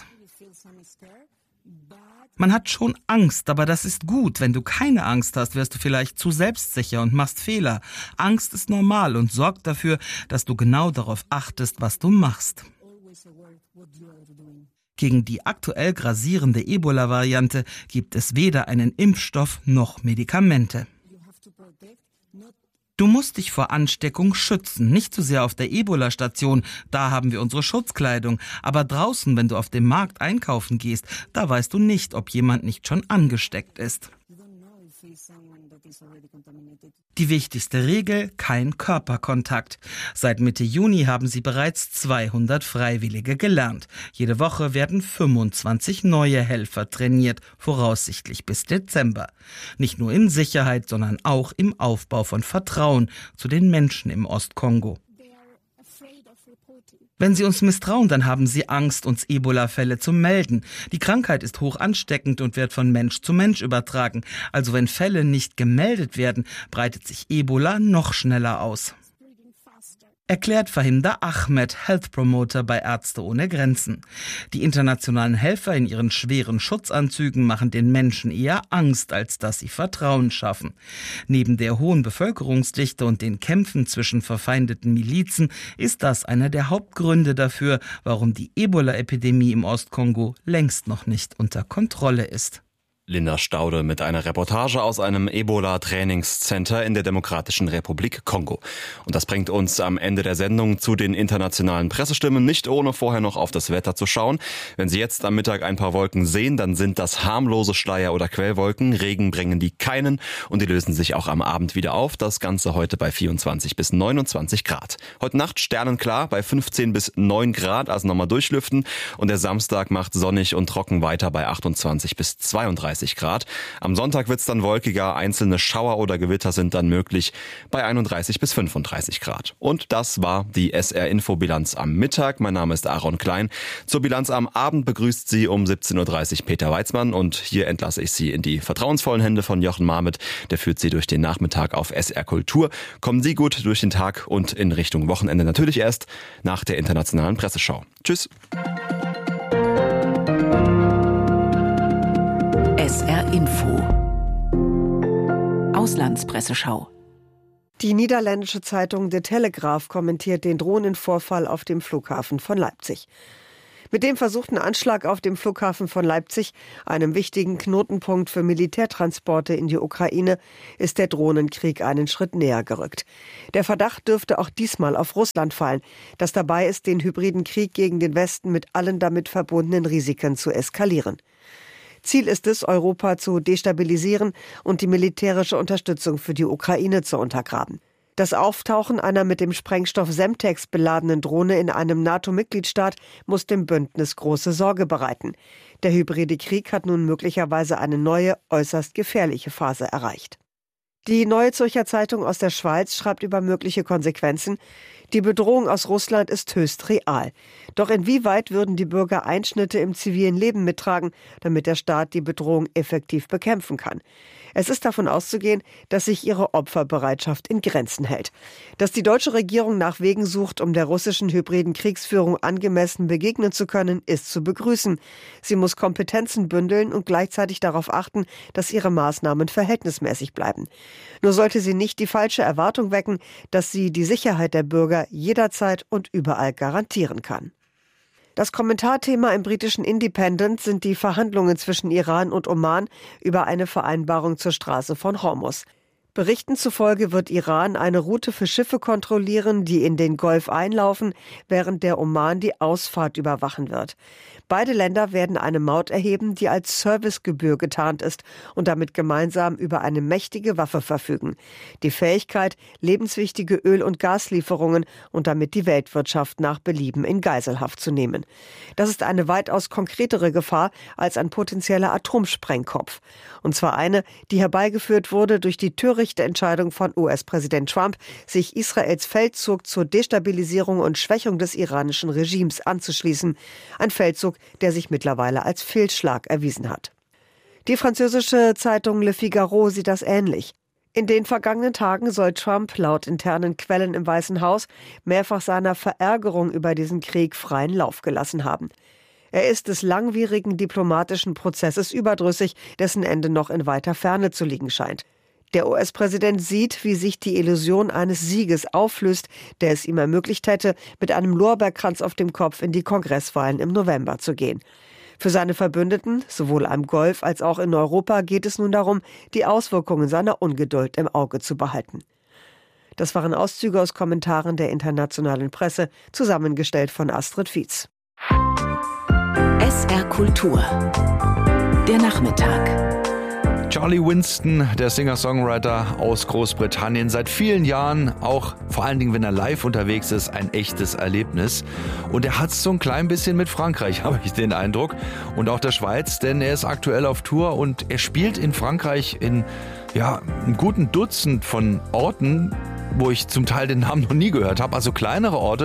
Man hat schon Angst, aber das ist gut. Wenn du keine Angst hast, wirst du vielleicht zu selbstsicher und machst Fehler. Angst ist normal und sorgt dafür, dass du genau darauf achtest, was du machst. Gegen die aktuell grassierende Ebola-Variante gibt es weder einen Impfstoff noch Medikamente. Du musst dich vor Ansteckung schützen, nicht zu sehr auf der Ebola-Station, da haben wir unsere Schutzkleidung, aber draußen, wenn du auf dem Markt einkaufen gehst, da weißt du nicht, ob jemand nicht schon angesteckt ist. Die wichtigste Regel: kein Körperkontakt. Seit Mitte Juni haben sie bereits 200 Freiwillige gelernt. Jede Woche werden 25 neue Helfer trainiert, voraussichtlich bis Dezember. Nicht nur in Sicherheit, sondern auch im Aufbau von Vertrauen zu den Menschen im Ostkongo. Wenn sie uns misstrauen, dann haben sie Angst, uns Ebola-Fälle zu melden. Die Krankheit ist hoch ansteckend und wird von Mensch zu Mensch übertragen. Also wenn Fälle nicht gemeldet werden, breitet sich Ebola noch schneller aus. Erklärt Fahimda Ahmed, Health Promoter bei Ärzte ohne Grenzen. Die internationalen Helfer in ihren schweren Schutzanzügen machen den Menschen eher Angst, als dass sie Vertrauen schaffen. Neben der hohen Bevölkerungsdichte und den Kämpfen zwischen verfeindeten Milizen ist das einer der Hauptgründe dafür, warum die Ebola-Epidemie im Ostkongo längst noch nicht unter Kontrolle ist. Linda Staude mit einer Reportage aus einem Ebola-Trainingscenter in der Demokratischen Republik Kongo. Und das bringt uns am Ende der Sendung zu den internationalen Pressestimmen, nicht ohne vorher noch auf das Wetter zu schauen. Wenn Sie jetzt am Mittag ein paar Wolken sehen, dann sind das harmlose Schleier- oder Quellwolken. Regen bringen die keinen und die lösen sich auch am Abend wieder auf. Das Ganze heute bei 24 bis 29 Grad. Heute Nacht sternenklar bei 15 bis 9 Grad, also nochmal durchlüften. Und der Samstag macht sonnig und trocken weiter bei 28 bis 32 Grad. Am Sonntag wird es dann wolkiger, einzelne Schauer oder Gewitter sind dann möglich bei 31 bis 35 Grad. Und das war die SR-Info-Bilanz am Mittag. Mein Name ist Aaron Klein. Zur Bilanz am Abend begrüßt Sie um 17.30 Uhr Peter Weizmann und hier entlasse ich Sie in die vertrauensvollen Hände von Jochen Marmet. Der führt Sie durch den Nachmittag auf SR Kultur. Kommen Sie gut durch den Tag und in Richtung Wochenende natürlich erst nach der internationalen Presseschau. Tschüss. Info. Auslandspresseschau. Die niederländische Zeitung De Telegraaf kommentiert den Drohnenvorfall auf dem Flughafen von Leipzig. Mit dem versuchten Anschlag auf dem Flughafen von Leipzig, einem wichtigen Knotenpunkt für Militärtransporte in die Ukraine, ist der Drohnenkrieg einen Schritt näher gerückt. Der Verdacht dürfte auch diesmal auf Russland fallen, das dabei ist, den hybriden Krieg gegen den Westen mit allen damit verbundenen Risiken zu eskalieren. Ziel ist es, Europa zu destabilisieren und die militärische Unterstützung für die Ukraine zu untergraben. Das Auftauchen einer mit dem Sprengstoff Semtex beladenen Drohne in einem NATO-Mitgliedstaat muss dem Bündnis große Sorge bereiten. Der hybride Krieg hat nun möglicherweise eine neue, äußerst gefährliche Phase erreicht. Die Neue Zürcher Zeitung aus der Schweiz schreibt über mögliche Konsequenzen. Die Bedrohung aus Russland ist höchst real. Doch inwieweit würden die Bürger Einschnitte im zivilen Leben mittragen, damit der Staat die Bedrohung effektiv bekämpfen kann? Es ist davon auszugehen, dass sich ihre Opferbereitschaft in Grenzen hält. Dass die deutsche Regierung nach Wegen sucht, um der russischen hybriden Kriegsführung angemessen begegnen zu können, ist zu begrüßen. Sie muss Kompetenzen bündeln und gleichzeitig darauf achten, dass ihre Maßnahmen verhältnismäßig bleiben. Nur sollte sie nicht die falsche Erwartung wecken, dass sie die Sicherheit der Bürger jederzeit und überall garantieren kann. Das Kommentarthema im britischen Independent sind die Verhandlungen zwischen Iran und Oman über eine Vereinbarung zur Straße von Hormuz. Berichten zufolge wird Iran eine Route für Schiffe kontrollieren, die in den Golf einlaufen, während der Oman die Ausfahrt überwachen wird. Beide Länder werden eine Maut erheben, die als Servicegebühr getarnt ist und damit gemeinsam über eine mächtige Waffe verfügen. Die Fähigkeit, lebenswichtige Öl- und Gaslieferungen und damit die Weltwirtschaft nach Belieben in Geiselhaft zu nehmen. Das ist eine weitaus konkretere Gefahr als ein potenzieller Atomsprengkopf. Und zwar eine, die herbeigeführt wurde durch die törichte Entscheidung von US-Präsident Trump, sich Israels Feldzug zur Destabilisierung und Schwächung des iranischen Regimes anzuschließen. Ein Feldzug, der sich mittlerweile als Fehlschlag erwiesen hat. Die französische Zeitung Le Figaro sieht das ähnlich. In den vergangenen Tagen soll Trump laut internen Quellen im Weißen Haus mehrfach seiner Verärgerung über diesen Krieg freien Lauf gelassen haben. Er ist des langwierigen diplomatischen Prozesses überdrüssig, dessen Ende noch in weiter Ferne zu liegen scheint. Der US-Präsident sieht, wie sich die Illusion eines Sieges auflöst, der es ihm ermöglicht hätte, mit einem Lorbeerkranz auf dem Kopf in die Kongresswahlen im November zu gehen. Für seine Verbündeten, sowohl am Golf als auch in Europa, geht es nun darum, die Auswirkungen seiner Ungeduld im Auge zu behalten. Das waren Auszüge aus Kommentaren der internationalen Presse, zusammengestellt von Astrid Fietz. SR Kultur. Der Nachmittag. Charlie Winston, der Singer-Songwriter aus Großbritannien, seit vielen Jahren, auch vor allen Dingen, wenn er live unterwegs ist, ein echtes Erlebnis. Und er hat es so ein klein bisschen mit Frankreich, habe ich den Eindruck. Und auch der Schweiz, denn er ist aktuell auf Tour und er spielt in Frankreich in einem guten Dutzend von Orten, wo ich zum Teil den Namen noch nie gehört habe. Also kleinere Orte,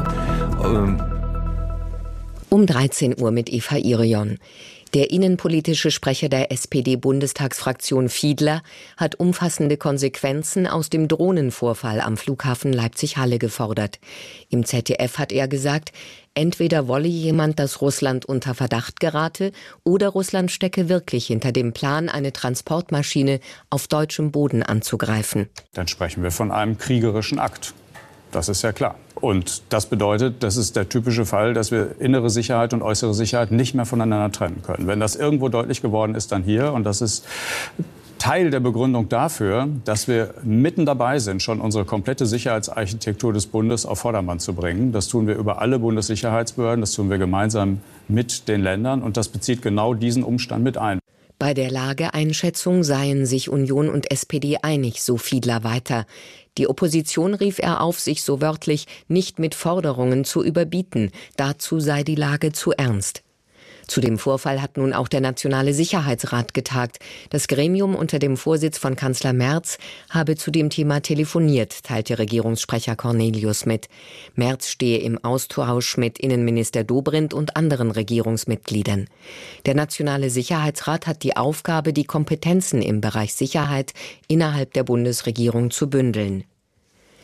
Um 13 Uhr mit Eva Irion. Der innenpolitische Sprecher der SPD-Bundestagsfraktion Fiedler hat umfassende Konsequenzen aus dem Drohnenvorfall am Flughafen Leipzig-Halle gefordert. Im ZDF hat er gesagt, entweder wolle jemand, dass Russland unter Verdacht gerate, oder Russland stecke wirklich hinter dem Plan, eine Transportmaschine auf deutschem Boden anzugreifen. Dann sprechen wir von einem kriegerischen Akt. Das ist ja klar. Und das bedeutet, das ist der typische Fall, dass wir innere Sicherheit und äußere Sicherheit nicht mehr voneinander trennen können. Wenn das irgendwo deutlich geworden ist, dann hier. Und das ist Teil der Begründung dafür, dass wir mitten dabei sind, schon unsere komplette Sicherheitsarchitektur des Bundes auf Vordermann zu bringen. Das tun wir über alle Bundessicherheitsbehörden, das tun wir gemeinsam mit den Ländern. Und das bezieht genau diesen Umstand mit ein. Bei der Lageeinschätzung seien sich Union und SPD einig, so Fiedler weiter. Die Opposition rief er auf, sich so wörtlich nicht mit Forderungen zu überbieten. Dazu sei die Lage zu ernst. Zu dem Vorfall hat nun auch der Nationale Sicherheitsrat getagt. Das Gremium unter dem Vorsitz von Kanzler Merz habe zu dem Thema telefoniert, teilte Regierungssprecher Cornelius mit. Merz stehe im Austausch mit Innenminister Dobrindt und anderen Regierungsmitgliedern. Der Nationale Sicherheitsrat hat die Aufgabe, die Kompetenzen im Bereich Sicherheit innerhalb der Bundesregierung zu bündeln.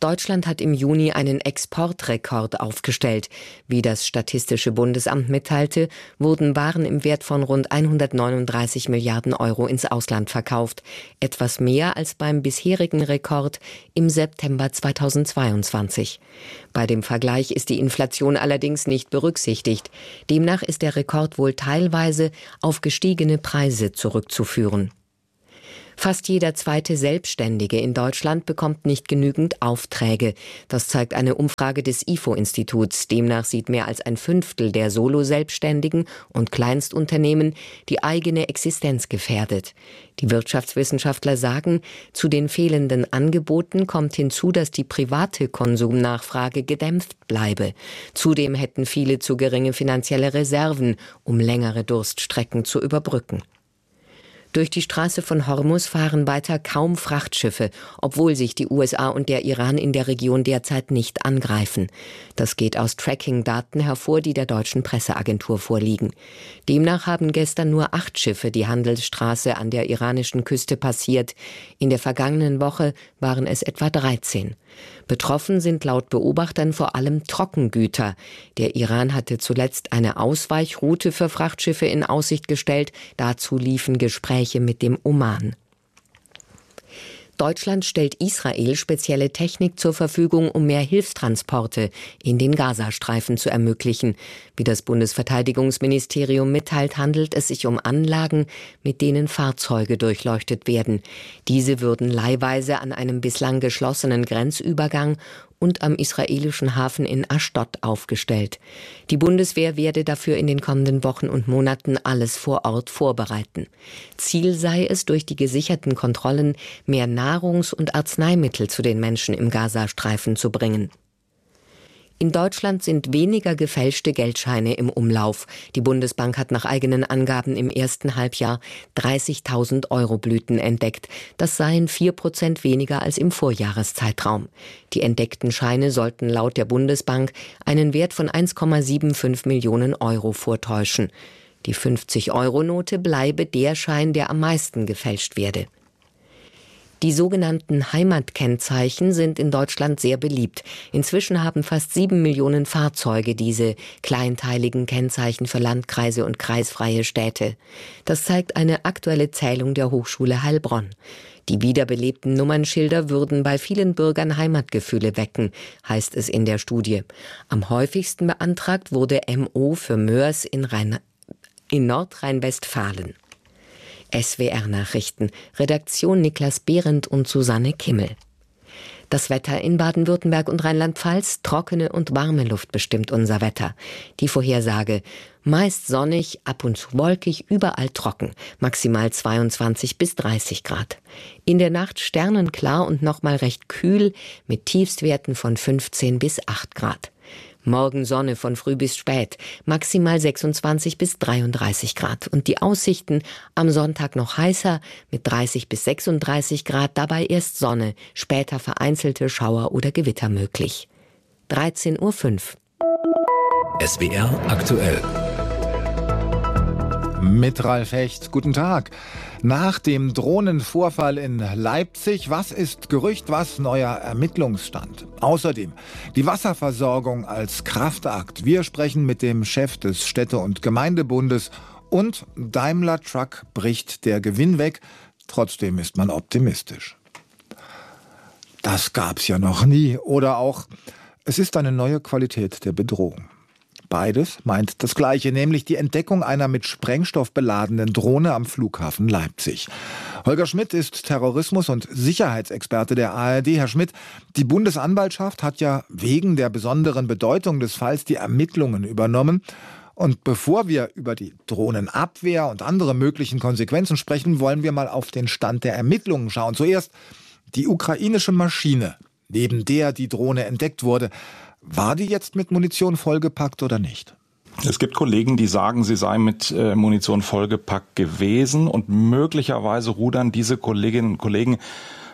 Deutschland hat im Juni einen Exportrekord aufgestellt. Wie das Statistische Bundesamt mitteilte, wurden Waren im Wert von rund 139 Milliarden Euro ins Ausland verkauft. Etwas mehr als beim bisherigen Rekord im September 2022. Bei dem Vergleich ist die Inflation allerdings nicht berücksichtigt. Demnach ist der Rekord wohl teilweise auf gestiegene Preise zurückzuführen. Fast jeder zweite Selbstständige in Deutschland bekommt nicht genügend Aufträge. Das zeigt eine Umfrage des IFO-Instituts. Demnach sieht mehr als ein Fünftel der Solo-Selbstständigen und Kleinstunternehmen die eigene Existenz gefährdet. Die Wirtschaftswissenschaftler sagen, zu den fehlenden Angeboten kommt hinzu, dass die private Konsumnachfrage gedämpft bleibe. Zudem hätten viele zu geringe finanzielle Reserven, um längere Durststrecken zu überbrücken. Durch die Straße von Hormuz fahren weiter kaum Frachtschiffe, obwohl sich die USA und der Iran in der Region derzeit nicht angreifen. Das geht aus Tracking-Daten hervor, die der deutschen Presseagentur vorliegen. Demnach haben gestern nur 8 Schiffe die Handelsstraße an der iranischen Küste passiert. In der vergangenen Woche waren es etwa 13. Betroffen sind laut Beobachtern vor allem Trockengüter. Der Iran hatte zuletzt eine Ausweichroute für Frachtschiffe in Aussicht gestellt. Dazu liefen Gespräche mit dem Oman. Deutschland stellt Israel spezielle Technik zur Verfügung, um mehr Hilfstransporte in den Gazastreifen zu ermöglichen. Wie das Bundesverteidigungsministerium mitteilt, handelt es sich um Anlagen, mit denen Fahrzeuge durchleuchtet werden. Diese würden leihweise an einem bislang geschlossenen Grenzübergang und am israelischen Hafen in Aschdod aufgestellt. Die Bundeswehr werde dafür in den kommenden Wochen und Monaten alles vor Ort vorbereiten. Ziel sei es, durch die gesicherten Kontrollen mehr Nahrungs- und Arzneimittel zu den Menschen im Gazastreifen zu bringen. In Deutschland sind weniger gefälschte Geldscheine im Umlauf. Die Bundesbank hat nach eigenen Angaben im ersten Halbjahr 30.000 Euro-Blüten entdeckt. Das seien 4% weniger als im Vorjahreszeitraum. Die entdeckten Scheine sollten laut der Bundesbank einen Wert von 1,75 Millionen Euro vortäuschen. Die 50-Euro-Note bleibe der Schein, der am meisten gefälscht werde. Die sogenannten Heimatkennzeichen sind in Deutschland sehr beliebt. Inzwischen haben fast 7 Millionen Fahrzeuge diese kleinteiligen Kennzeichen für Landkreise und kreisfreie Städte. Das zeigt eine aktuelle Zählung der Hochschule Heilbronn. Die wiederbelebten Nummernschilder würden bei vielen Bürgern Heimatgefühle wecken, heißt es in der Studie. Am häufigsten beantragt wurde MO für Mörs in Nordrhein-Westfalen. SWR-Nachrichten. Redaktion Niklas Behrendt und Susanne Kimmel. Das Wetter in Baden-Württemberg und Rheinland-Pfalz, trockene und warme Luft bestimmt unser Wetter. Die Vorhersage: meist sonnig, ab und zu wolkig, überall trocken, maximal 22 bis 30 Grad. In der Nacht sternenklar und nochmal recht kühl mit Tiefstwerten von 15 bis 8 Grad. Morgen Sonne von früh bis spät, maximal 26 bis 33 Grad. Und die Aussichten: am Sonntag noch heißer mit 30 bis 36 Grad, dabei erst Sonne, später vereinzelte Schauer oder Gewitter möglich. 13:05 Uhr. SWR aktuell. Mit Ralf Hecht, guten Tag. Nach dem Drohnenvorfall in Leipzig, was ist Gerücht, was neuer Ermittlungsstand? Außerdem die Wasserversorgung als Kraftakt. Wir sprechen mit dem Chef des Städte- und Gemeindebundes und Daimler Truck bricht der Gewinn weg. Trotzdem ist man optimistisch. Das gab's ja noch nie. Oder auch, es ist eine neue Qualität der Bedrohung. Beides meint das Gleiche, nämlich die Entdeckung einer mit Sprengstoff beladenen Drohne am Flughafen Leipzig. Holger Schmidt ist Terrorismus- und Sicherheitsexperte der ARD. Herr Schmidt, die Bundesanwaltschaft hat ja wegen der besonderen Bedeutung des Falls die Ermittlungen übernommen. Und bevor wir über die Drohnenabwehr und andere möglichen Konsequenzen sprechen, wollen wir mal auf den Stand der Ermittlungen schauen. Zuerst die ukrainische Maschine, neben der die Drohne entdeckt wurde. War die jetzt mit Munition vollgepackt oder nicht? Es gibt Kollegen, die sagen, sie sei mit Munition vollgepackt gewesen und möglicherweise rudern diese Kolleginnen und Kollegen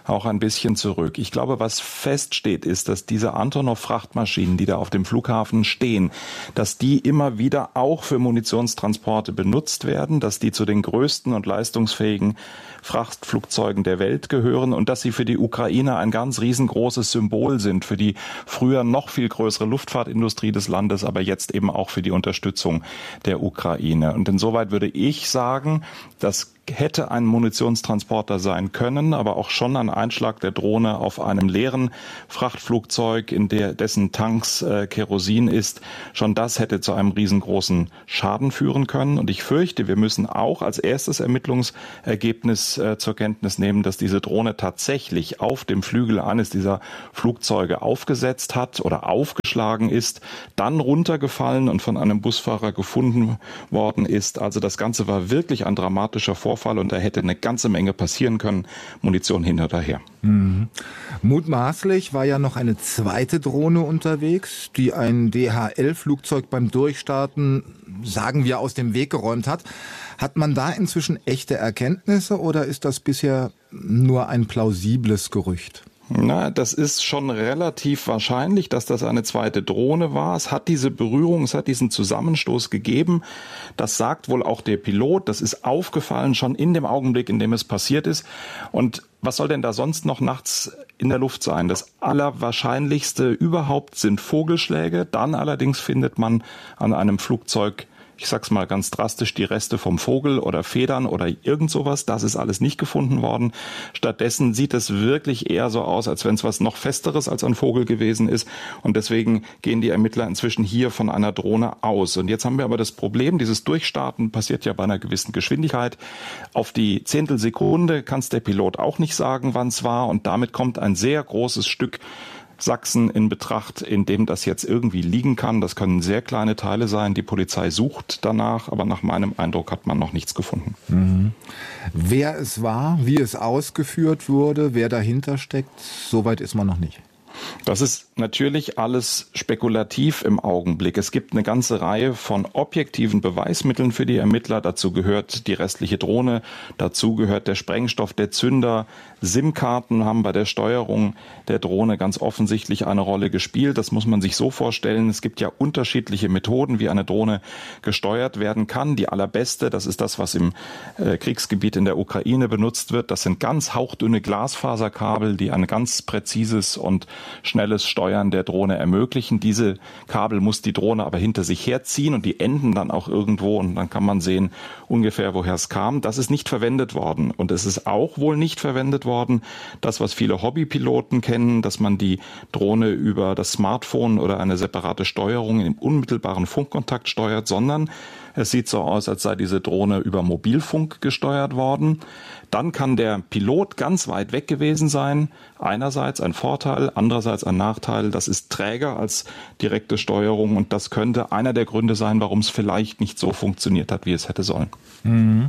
auch ein bisschen zurück. Ich glaube, was feststeht, ist, dass diese Antonov-Frachtmaschinen, die da auf dem Flughafen stehen, dass die immer wieder auch für Munitionstransporte benutzt werden, dass die zu den größten und leistungsfähigen Frachtflugzeugen der Welt gehören und dass sie für die Ukraine ein ganz riesengroßes Symbol sind, für die früher noch viel größere Luftfahrtindustrie des Landes, aber jetzt eben auch für die Unterstützung der Ukraine. Und insoweit würde ich sagen, dass hätte ein Munitionstransporter sein können, aber auch schon ein Einschlag der Drohne auf einem leeren Frachtflugzeug, in dessen Tanks Kerosin ist, schon das hätte zu einem riesengroßen Schaden führen können. Und ich fürchte, wir müssen auch als erstes Ermittlungsergebnis zur Kenntnis nehmen, dass diese Drohne tatsächlich auf dem Flügel eines dieser Flugzeuge aufgesetzt hat oder aufgeschlagen ist, dann runtergefallen und von einem Busfahrer gefunden worden ist. Also das Ganze war wirklich ein dramatischer Vorfall und da hätte eine ganze Menge passieren können. Munition hin oder her. Mhm. Mutmaßlich war ja noch eine zweite Drohne unterwegs, die ein DHL-Flugzeug beim Durchstarten, sagen wir, aus dem Weg geräumt hat. Hat man da inzwischen echte Erkenntnisse oder ist das bisher nur ein plausibles Gerücht? Na, das ist schon relativ wahrscheinlich, dass das eine zweite Drohne war. Es hat diese Berührung, es hat diesen Zusammenstoß gegeben. Das sagt wohl auch der Pilot. Das ist aufgefallen schon in dem Augenblick, in dem es passiert ist. Und was soll denn da sonst noch nachts in der Luft sein? Das Allerwahrscheinlichste überhaupt sind Vogelschläge. Dann allerdings findet man an einem Flugzeug, ich sag's mal ganz drastisch, die Reste vom Vogel oder Federn oder irgend sowas. Das ist alles nicht gefunden worden. Stattdessen sieht es wirklich eher so aus, als wenn es was noch Festeres als ein Vogel gewesen ist. Und deswegen gehen die Ermittler inzwischen hier von einer Drohne aus. Und jetzt haben wir aber das Problem, dieses Durchstarten passiert ja bei einer gewissen Geschwindigkeit. Auf die Zehntelsekunde kann es der Pilot auch nicht sagen, wann es war. Und damit kommt ein sehr großes Stück Sachsen in Betracht, in dem das jetzt irgendwie liegen kann. Das können sehr kleine Teile sein. Die Polizei sucht danach, aber nach meinem Eindruck hat man noch nichts gefunden. Mhm. Wer es war, wie es ausgeführt wurde, wer dahinter steckt, soweit ist man noch nicht. Das ist natürlich alles spekulativ im Augenblick. Es gibt eine ganze Reihe von objektiven Beweismitteln für die Ermittler. Dazu gehört die restliche Drohne, dazu gehört der Sprengstoff, der Zünder. SIM-Karten haben bei der Steuerung der Drohne ganz offensichtlich eine Rolle gespielt. Das muss man sich so vorstellen. Es gibt ja unterschiedliche Methoden, wie eine Drohne gesteuert werden kann. Die allerbeste, das ist das, was im Kriegsgebiet in der Ukraine benutzt wird. Das sind ganz hauchdünne Glasfaserkabel, die ein ganz präzises und schnelles Steuern der Drohne ermöglichen. Diese Kabel muss die Drohne aber hinter sich herziehen und die enden dann auch irgendwo und dann kann man sehen ungefähr, woher es kam. Das ist nicht verwendet worden und es ist auch wohl nicht verwendet worden, das, was viele Hobbypiloten kennen, dass man die Drohne über das Smartphone oder eine separate Steuerung im unmittelbaren Funkkontakt steuert, sondern es sieht so aus, als sei diese Drohne über Mobilfunk gesteuert worden. Dann kann der Pilot ganz weit weg gewesen sein. Einerseits ein Vorteil, andererseits ein Nachteil. Das ist träger als direkte Steuerung und das könnte einer der Gründe sein, warum es vielleicht nicht so funktioniert hat, wie es hätte sollen. Mhm.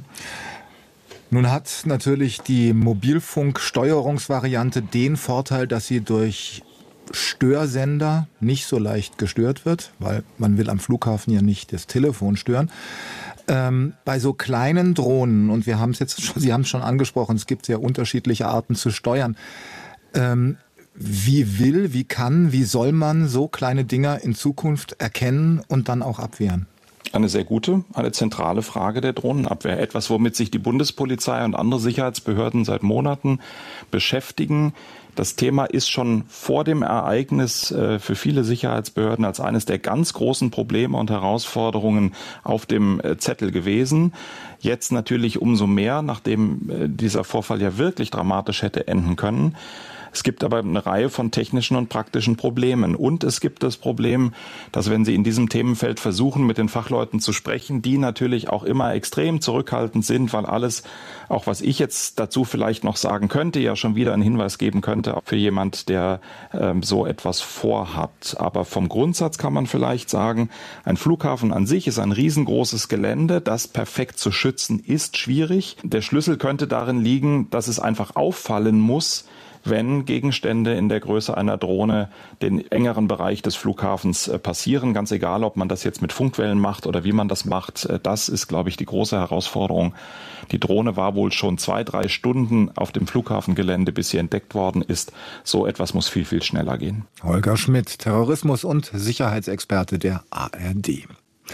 Nun hat natürlich die Mobilfunksteuerungsvariante den Vorteil, dass sie durch Störsender nicht so leicht gestört wird, weil man will am Flughafen ja nicht das Telefon stören. Bei so kleinen Drohnen, und wir haben es jetzt schon, Sie haben es schon angesprochen, es gibt sehr unterschiedliche Arten zu steuern. Wie soll man so kleine Dinger in Zukunft erkennen und dann auch abwehren? Eine sehr gute, eine zentrale Frage der Drohnenabwehr. Etwas, womit sich die Bundespolizei und andere Sicherheitsbehörden seit Monaten beschäftigen. Das Thema ist schon vor dem Ereignis für viele Sicherheitsbehörden als eines der ganz großen Probleme und Herausforderungen auf dem Zettel gewesen. Jetzt natürlich umso mehr, nachdem dieser Vorfall ja wirklich dramatisch hätte enden können. Es gibt aber eine Reihe von technischen und praktischen Problemen. Und es gibt das Problem, dass wenn Sie in diesem Themenfeld versuchen, mit den Fachleuten zu sprechen, die natürlich auch immer extrem zurückhaltend sind, weil alles, auch was ich jetzt dazu vielleicht noch sagen könnte, ja schon wieder einen Hinweis geben könnte für jemand, der so etwas vorhat. Aber vom Grundsatz kann man vielleicht sagen, ein Flughafen an sich ist ein riesengroßes Gelände. Das perfekt zu schützen ist schwierig. Der Schlüssel könnte darin liegen, dass es einfach auffallen muss, wenn Gegenstände in der Größe einer Drohne den engeren Bereich des Flughafens passieren. Ganz egal, ob man das jetzt mit Funkwellen macht oder wie man das macht. Das ist, glaube ich, die große Herausforderung. Die Drohne war wohl schon 2-3 Stunden auf dem Flughafengelände, bis sie entdeckt worden ist. So etwas muss viel, viel schneller gehen. Holger Schmidt, Terrorismus- und Sicherheitsexperte der ARD.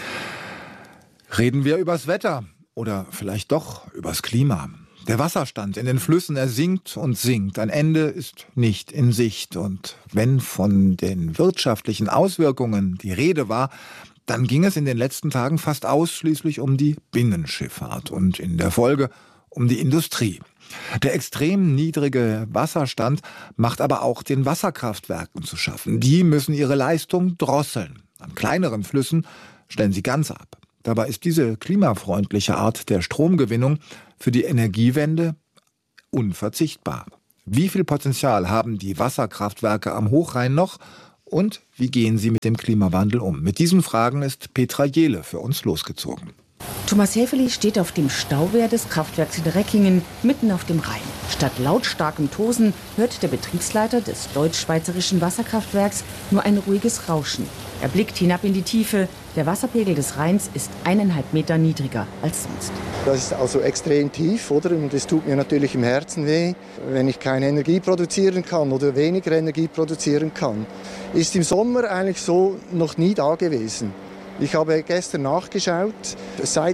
Reden wir übers Wetter oder vielleicht doch übers Klima. Der Wasserstand in den Flüssen, er sinkt und sinkt. Ein Ende ist nicht in Sicht. Und wenn von den wirtschaftlichen Auswirkungen die Rede war, dann ging es in den letzten Tagen fast ausschließlich um die Binnenschifffahrt und in der Folge um die Industrie. Der extrem niedrige Wasserstand macht aber auch den Wasserkraftwerken zu schaffen. Die müssen ihre Leistung drosseln. An kleineren Flüssen stellen sie ganz ab. Dabei ist diese klimafreundliche Art der Stromgewinnung für die Energiewende unverzichtbar. Wie viel Potenzial haben die Wasserkraftwerke am Hochrhein noch? Und wie gehen sie mit dem Klimawandel um? Mit diesen Fragen ist Petra Jehle für uns losgezogen. Thomas Häfeli steht auf dem Stauwehr des Kraftwerks in Reckingen, mitten auf dem Rhein. Statt lautstarkem Tosen hört der Betriebsleiter des deutsch-schweizerischen Wasserkraftwerks nur ein ruhiges Rauschen. Er blickt hinab in die Tiefe. Der Wasserpegel des Rheins ist 1,5 Meter niedriger als sonst. Das ist also extrem tief, oder? Und das tut mir natürlich im Herzen weh, wenn ich keine Energie produzieren kann oder weniger Energie produzieren kann. Ist im Sommer eigentlich so noch nie da gewesen. Ich habe gestern nachgeschaut, seit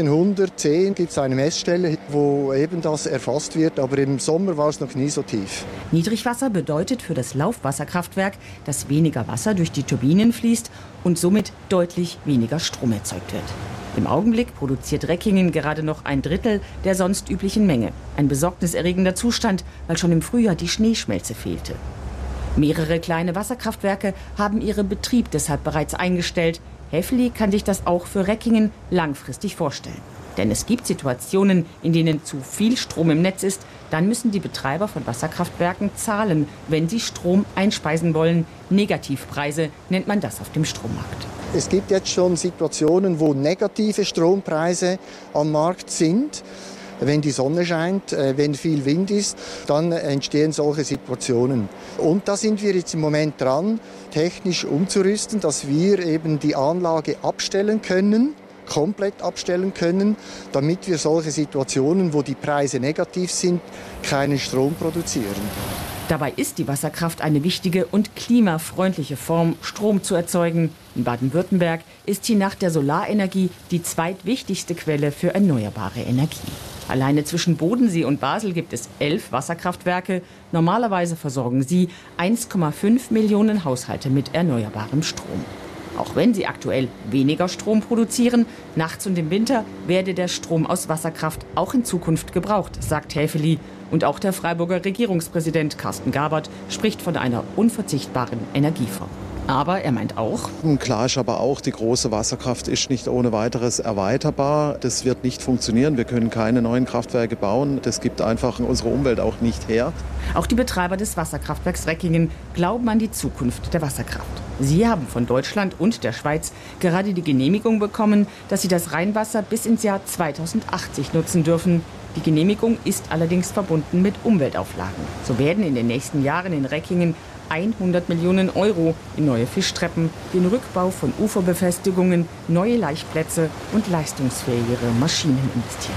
1910 gibt es eine Messstelle, wo eben das erfasst wird, aber im Sommer war es noch nie so tief. Niedrigwasser bedeutet für das Laufwasserkraftwerk, dass weniger Wasser durch die Turbinen fließt und somit deutlich weniger Strom erzeugt wird. Im Augenblick produziert Reckingen gerade noch 1/3 der sonst üblichen Menge. Ein besorgniserregender Zustand, weil schon im Frühjahr die Schneeschmelze fehlte. Mehrere kleine Wasserkraftwerke haben ihren Betrieb deshalb bereits eingestellt. Häfeli kann sich das auch für Reckingen langfristig vorstellen. Denn es gibt Situationen, in denen zu viel Strom im Netz ist. Dann müssen die Betreiber von Wasserkraftwerken zahlen, wenn sie Strom einspeisen wollen. Negativpreise nennt man das auf dem Strommarkt. Es gibt jetzt schon Situationen, wo negative Strompreise am Markt sind. Wenn die Sonne scheint, wenn viel Wind ist, dann entstehen solche Situationen. Und da sind wir jetzt im Moment dran, technisch umzurüsten, dass wir eben die Anlage abstellen können, komplett abstellen können, damit wir solche Situationen, wo die Preise negativ sind, keinen Strom produzieren. Dabei ist die Wasserkraft eine wichtige und klimafreundliche Form, Strom zu erzeugen. In Baden-Württemberg ist sie nach der Solarenergie die zweitwichtigste Quelle für erneuerbare Energie. Alleine zwischen Bodensee und Basel gibt es 11 Wasserkraftwerke. Normalerweise versorgen sie 1,5 Millionen Haushalte mit erneuerbarem Strom. Auch wenn sie aktuell weniger Strom produzieren, nachts und im Winter werde der Strom aus Wasserkraft auch in Zukunft gebraucht, sagt Häfeli. Und auch der Freiburger Regierungspräsident Carsten Gabert spricht von einer unverzichtbaren Energieform. Aber er meint auch, klar ist aber auch, die große Wasserkraft ist nicht ohne weiteres erweiterbar. Das wird nicht funktionieren. Wir können keine neuen Kraftwerke bauen. Das gibt einfach unsere Umwelt auch nicht her. Auch die Betreiber des Wasserkraftwerks Reckingen glauben an die Zukunft der Wasserkraft. Sie haben von Deutschland und der Schweiz gerade die Genehmigung bekommen, dass sie das Rheinwasser bis ins Jahr 2080 nutzen dürfen. Die Genehmigung ist allerdings verbunden mit Umweltauflagen. So werden in den nächsten Jahren in Reckingen 100 Millionen Euro in neue Fischtreppen, den Rückbau von Uferbefestigungen, neue Laichplätze und leistungsfähigere Maschinen investiert.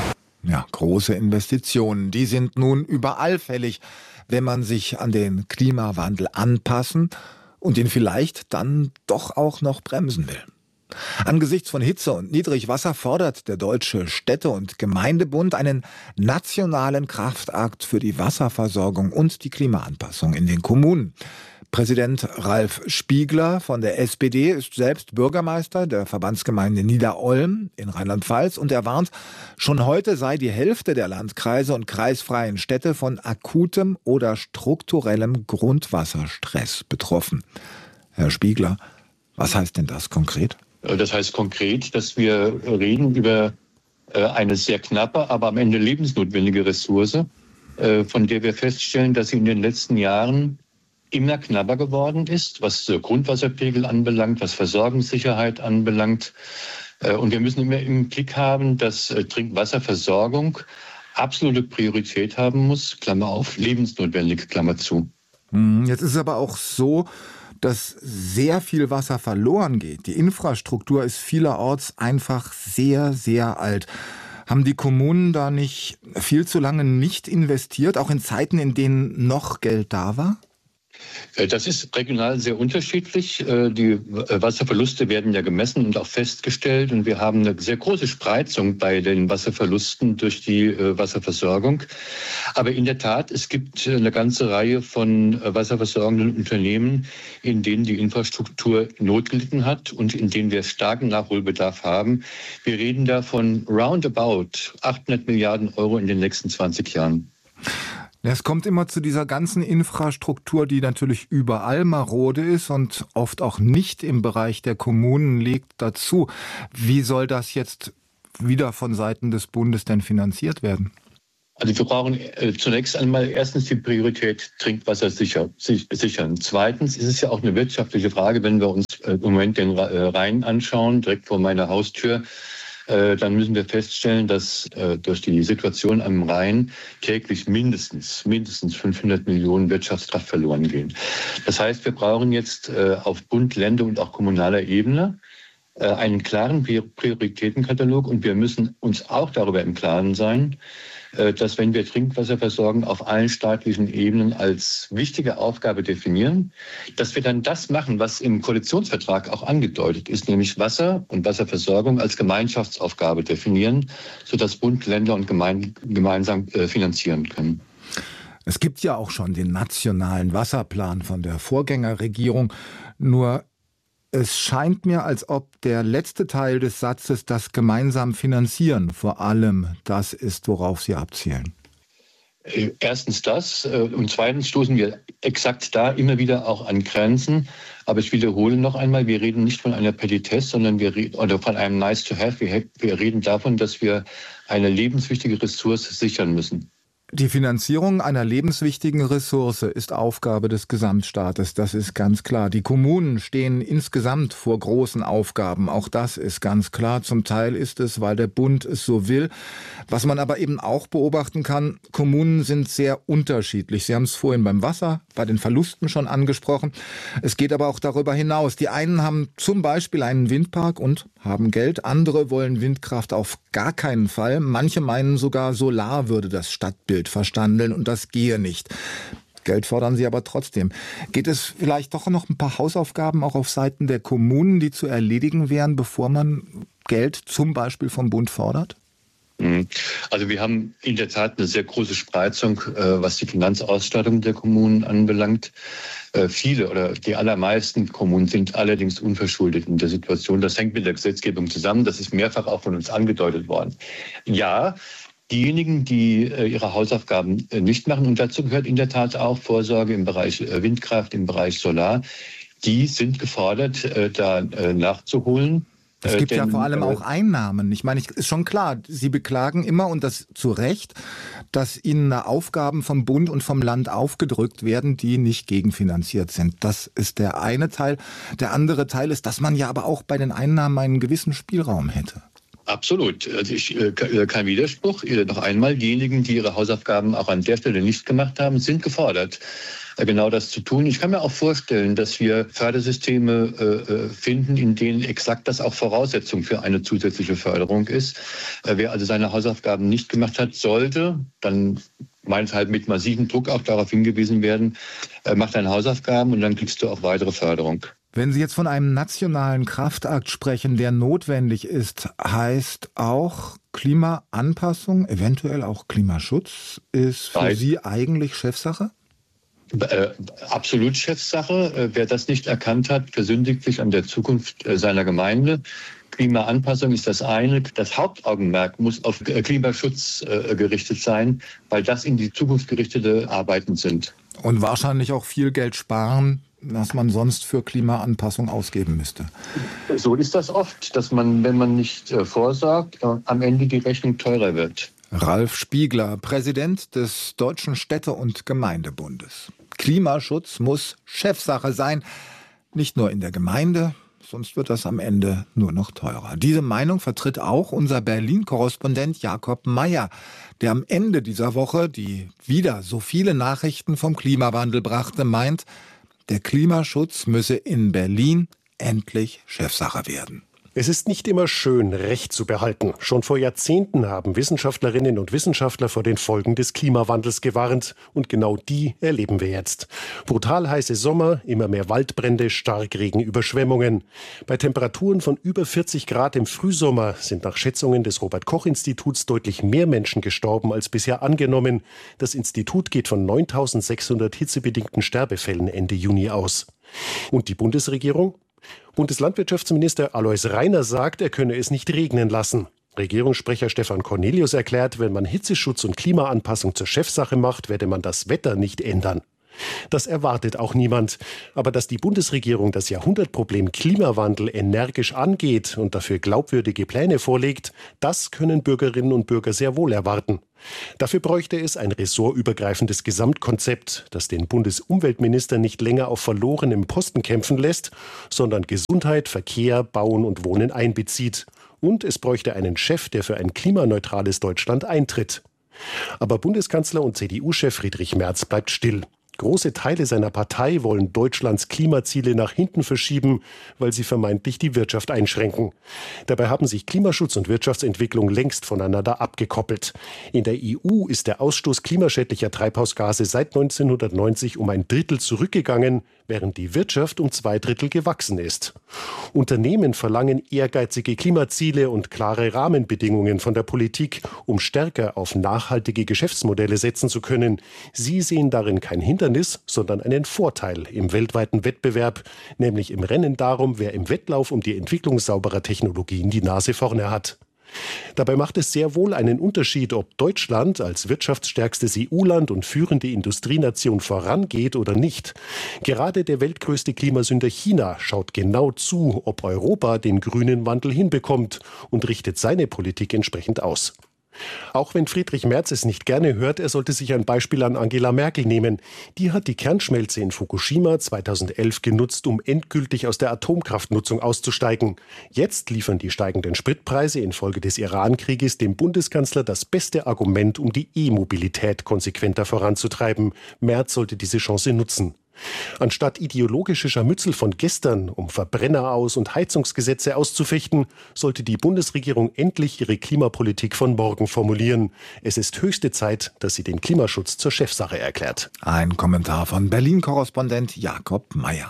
Ja, große Investitionen, die sind nun überall fällig, wenn man sich an den Klimawandel anpassen und ihn vielleicht dann doch auch noch bremsen will. Angesichts von Hitze und Niedrigwasser fordert der Deutsche Städte- und Gemeindebund einen nationalen Kraftakt für die Wasserversorgung und die Klimaanpassung in den Kommunen. Präsident Ralf Spiegler von der SPD ist selbst Bürgermeister der Verbandsgemeinde Niederolm in Rheinland-Pfalz und er warnt, schon heute sei die Hälfte der Landkreise und kreisfreien Städte von akutem oder strukturellem Grundwasserstress betroffen. Herr Spiegler, was heißt denn das konkret? Das heißt konkret, dass wir reden über eine sehr knappe, aber am Ende lebensnotwendige Ressource, von der wir feststellen, dass sie in den letzten Jahren immer knapper geworden ist, was Grundwasserpegel anbelangt, was Versorgungssicherheit anbelangt. Und wir müssen immer im Blick haben, dass Trinkwasserversorgung absolute Priorität haben muss, Klammer auf, lebensnotwendig, Klammer zu. Jetzt ist es aber auch so, dass sehr viel Wasser verloren geht. Die Infrastruktur ist vielerorts einfach sehr, sehr alt. Haben die Kommunen da nicht viel zu lange nicht investiert, auch in Zeiten, in denen noch Geld da war? Das ist regional sehr unterschiedlich. Die Wasserverluste werden ja gemessen und auch festgestellt. Und wir haben eine sehr große Spreizung bei den Wasserverlusten durch die Wasserversorgung. Aber in der Tat, es gibt eine ganze Reihe von wasserversorgenden Unternehmen, in denen die Infrastruktur Not gelitten hat und in denen wir starken Nachholbedarf haben. Wir reden da von roundabout 800 Milliarden Euro in den nächsten 20 Jahren. Es kommt immer zu dieser ganzen Infrastruktur, die natürlich überall marode ist und oft auch nicht im Bereich der Kommunen liegt, dazu. Wie soll das jetzt wieder von Seiten des Bundes denn finanziert werden? Also wir brauchen zunächst einmal erstens die Priorität Trinkwasser sichern. Zweitens ist es ja auch eine wirtschaftliche Frage, wenn wir uns im Moment den Rhein anschauen, direkt vor meiner Haustür. Dann müssen wir feststellen, dass durch die Situation am Rhein täglich mindestens 500 Millionen Wirtschaftskraft verloren gehen. Das heißt, wir brauchen jetzt auf Bund, Länder und auch kommunaler Ebene einen klaren Prioritätenkatalog und wir müssen uns auch darüber im Klaren sein, dass wenn wir Trinkwasserversorgung auf allen staatlichen Ebenen als wichtige Aufgabe definieren, dass wir dann das machen, was im Koalitionsvertrag auch angedeutet ist, nämlich Wasser und Wasserversorgung als Gemeinschaftsaufgabe definieren, sodass Bund, Länder und Gemeinden gemeinsam finanzieren können. Es gibt ja auch schon den nationalen Wasserplan von der Vorgängerregierung, nur es scheint mir, als ob der letzte Teil des Satzes, das gemeinsam finanzieren, vor allem das ist, worauf Sie abzielen. Erstens das und zweitens stoßen wir exakt da immer wieder auch an Grenzen. Aber ich wiederhole noch einmal, wir reden nicht von einer Petitesse, sondern oder von einem Nice to have. Wir reden davon, dass wir eine lebenswichtige Ressource sichern müssen. Die Finanzierung einer lebenswichtigen Ressource ist Aufgabe des Gesamtstaates, das ist ganz klar. Die Kommunen stehen insgesamt vor großen Aufgaben, auch das ist ganz klar. Zum Teil ist es, weil der Bund es so will. Was man aber eben auch beobachten kann, Kommunen sind sehr unterschiedlich. Sie haben es vorhin beim Wasser, bei den Verlusten schon angesprochen. Es geht aber auch darüber hinaus. Die einen haben zum Beispiel einen Windpark und haben Geld. Andere wollen Windkraft auf gar keinen Fall. Manche meinen sogar, Solar würde das Stadtbild verstandeln und das gehe nicht. Geld fordern sie aber trotzdem. Geht es vielleicht doch noch ein paar Hausaufgaben auch auf Seiten der Kommunen, die zu erledigen wären, bevor man Geld zum Beispiel vom Bund fordert? Also wir haben in der Tat eine sehr große Spreizung, was die Finanzausstattung der Kommunen anbelangt. Viele oder die allermeisten Kommunen sind allerdings unverschuldet in der Situation. Das hängt mit der Gesetzgebung zusammen. Das ist mehrfach auch von uns angedeutet worden. Ja, diejenigen, die ihre Hausaufgaben nicht machen, und dazu gehört in der Tat auch Vorsorge im Bereich Windkraft, im Bereich Solar, die sind gefordert, da nachzuholen. Es gibt ja vor allem auch Einnahmen. Ich meine, ist schon klar, Sie beklagen immer, und das zu Recht, dass Ihnen Aufgaben vom Bund und vom Land aufgedrückt werden, die nicht gegenfinanziert sind. Das ist der eine Teil. Der andere Teil ist, dass man ja aber auch bei den Einnahmen einen gewissen Spielraum hätte. Absolut. Also kein Widerspruch. Noch einmal, diejenigen, die ihre Hausaufgaben auch an der Stelle nicht gemacht haben, sind gefordert, genau das zu tun. Ich kann mir auch vorstellen, dass wir Fördersysteme finden, in denen exakt das auch Voraussetzung für eine zusätzliche Förderung ist. Wer also seine Hausaufgaben nicht gemacht hat, sollte dann meinethalb mit massivem Druck auch darauf hingewiesen werden, mach deine Hausaufgaben und dann kriegst du auch weitere Förderung. Wenn Sie jetzt von einem nationalen Kraftakt sprechen, der notwendig ist, heißt auch Klimaanpassung, eventuell auch Klimaschutz, ist für Sie eigentlich Chefsache? Absolut Chefsache. Wer das nicht erkannt hat, versündigt sich an der Zukunft seiner Gemeinde. Klimaanpassung ist das eine. Das Hauptaugenmerk muss auf Klimaschutz gerichtet sein, weil das in die Zukunft gerichtete Arbeiten sind. Und wahrscheinlich auch viel Geld sparen, was man sonst für Klimaanpassung ausgeben müsste. So ist das oft, dass man, wenn man nicht vorsorgt, am Ende die Rechnung teurer wird. Ralf Spiegler, Präsident des Deutschen Städte- und Gemeindebundes. Klimaschutz muss Chefsache sein, nicht nur in der Gemeinde, sonst wird das am Ende nur noch teurer. Diese Meinung vertritt auch unser Berlin-Korrespondent Jakob Mayer, der am Ende dieser Woche, die wieder so viele Nachrichten vom Klimawandel brachte, meint, der Klimaschutz müsse in Berlin endlich Chefsache werden. Es ist nicht immer schön, Recht zu behalten. Schon vor Jahrzehnten haben Wissenschaftlerinnen und Wissenschaftler vor den Folgen des Klimawandels gewarnt. Und genau die erleben wir jetzt. Brutal heiße Sommer, immer mehr Waldbrände, Starkregen, Überschwemmungen. Bei Temperaturen von über 40 Grad im Frühsommer sind nach Schätzungen des Robert-Koch-Instituts deutlich mehr Menschen gestorben als bisher angenommen. Das Institut geht von 9.600 hitzebedingten Sterbefällen Ende Juni aus. Und die Bundesregierung? Bundeslandwirtschaftsminister Alois Rainer sagt, er könne es nicht regnen lassen. Regierungssprecher Stefan Cornelius erklärt, wenn man Hitzeschutz und Klimaanpassung zur Chefsache macht, werde man das Wetter nicht ändern. Das erwartet auch niemand. Aber dass die Bundesregierung das Jahrhundertproblem Klimawandel energisch angeht und dafür glaubwürdige Pläne vorlegt, das können Bürgerinnen und Bürger sehr wohl erwarten. Dafür bräuchte es ein ressortübergreifendes Gesamtkonzept, das den Bundesumweltminister nicht länger auf verlorenem Posten kämpfen lässt, sondern Gesundheit, Verkehr, Bauen und Wohnen einbezieht. Und es bräuchte einen Chef, der für ein klimaneutrales Deutschland eintritt. Aber Bundeskanzler und CDU-Chef Friedrich Merz bleibt still. Große Teile seiner Partei wollen Deutschlands Klimaziele nach hinten verschieben, weil sie vermeintlich die Wirtschaft einschränken. Dabei haben sich Klimaschutz und Wirtschaftsentwicklung längst voneinander abgekoppelt. In der EU ist der Ausstoß klimaschädlicher Treibhausgase seit 1990 um 1/3 zurückgegangen, während die Wirtschaft um 2/3 gewachsen ist. Unternehmen verlangen ehrgeizige Klimaziele und klare Rahmenbedingungen von der Politik, um stärker auf nachhaltige Geschäftsmodelle setzen zu können. Sie sehen darin kein Hindernis, sondern einen Vorteil im weltweiten Wettbewerb, nämlich im Rennen darum, wer im Wettlauf um die Entwicklung sauberer Technologien die Nase vorne hat. Dabei macht es sehr wohl einen Unterschied, ob Deutschland als wirtschaftsstärkstes EU-Land und führende Industrienation vorangeht oder nicht. Gerade der weltgrößte Klimasünder China schaut genau zu, ob Europa den grünen Wandel hinbekommt und richtet seine Politik entsprechend aus. Auch wenn Friedrich Merz es nicht gerne hört, er sollte sich ein Beispiel an Angela Merkel nehmen. Die hat die Kernschmelze in Fukushima 2011 genutzt, um endgültig aus der Atomkraftnutzung auszusteigen. Jetzt liefern die steigenden Spritpreise infolge des Iran-Krieges dem Bundeskanzler das beste Argument, um die E-Mobilität konsequenter voranzutreiben. Merz sollte diese Chance nutzen. Anstatt ideologische Scharmützel von gestern, um Verbrenneraus- und Heizungsgesetze auszufechten, sollte die Bundesregierung endlich ihre Klimapolitik von morgen formulieren. Es ist höchste Zeit, dass sie den Klimaschutz zur Chefsache erklärt. Ein Kommentar von Berlin-Korrespondent Jakob Mayer.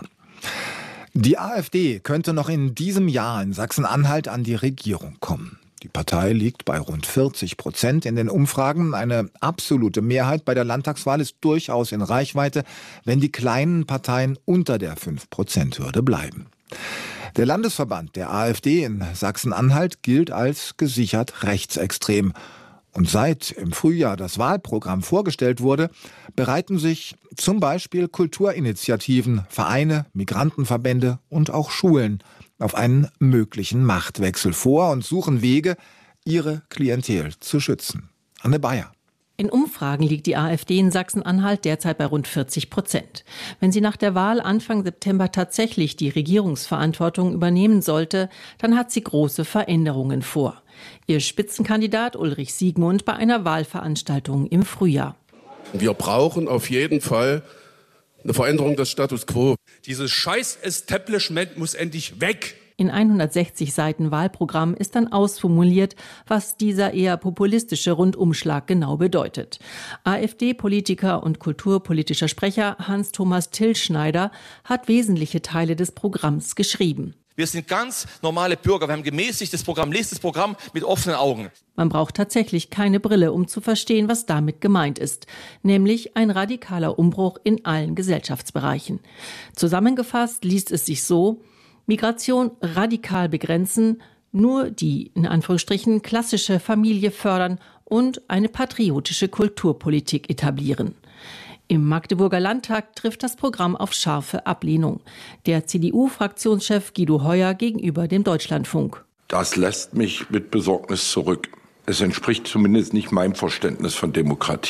Die AfD könnte noch in diesem Jahr in Sachsen-Anhalt an die Regierung kommen. Die Partei liegt bei rund 40% in den Umfragen. Eine absolute Mehrheit bei der Landtagswahl ist durchaus in Reichweite, wenn die kleinen Parteien unter der 5%-Hürde bleiben. Der Landesverband der AfD in Sachsen-Anhalt gilt als gesichert rechtsextrem. Und seit im Frühjahr das Wahlprogramm vorgestellt wurde, bereiten sich zum Beispiel Kulturinitiativen, Vereine, Migrantenverbände und auch Schulen auf einen möglichen Machtwechsel vor und suchen Wege, ihre Klientel zu schützen. Anne Bayer. In Umfragen liegt die AfD in Sachsen-Anhalt derzeit bei rund 40%. Wenn sie nach der Wahl Anfang September tatsächlich die Regierungsverantwortung übernehmen sollte, dann hat sie große Veränderungen vor. Ihr Spitzenkandidat Ulrich Siegmund bei einer Wahlveranstaltung im Frühjahr. Wir brauchen auf jeden Fall eine Veränderung des Status quo. Dieses Scheiß-Establishment muss endlich weg. In 160 Seiten Wahlprogramm ist dann ausformuliert, was dieser eher populistische Rundumschlag genau bedeutet. AfD-Politiker und kulturpolitischer Sprecher Hans-Thomas Tillschneider hat wesentliche Teile des Programms geschrieben. Wir sind ganz normale Bürger. Wir haben gemäßigtes Programm, lest das Programm mit offenen Augen. Man braucht tatsächlich keine Brille, um zu verstehen, was damit gemeint ist. Nämlich ein radikaler Umbruch in allen Gesellschaftsbereichen. Zusammengefasst liest es sich so: Migration radikal begrenzen, nur die, in Anführungsstrichen, klassische Familie fördern und eine patriotische Kulturpolitik etablieren. Im Magdeburger Landtag trifft das Programm auf scharfe Ablehnung. Der CDU-Fraktionschef Guido Heuer gegenüber dem Deutschlandfunk. Das lässt mich mit Besorgnis zurück. Es entspricht zumindest nicht meinem Verständnis von Demokratie.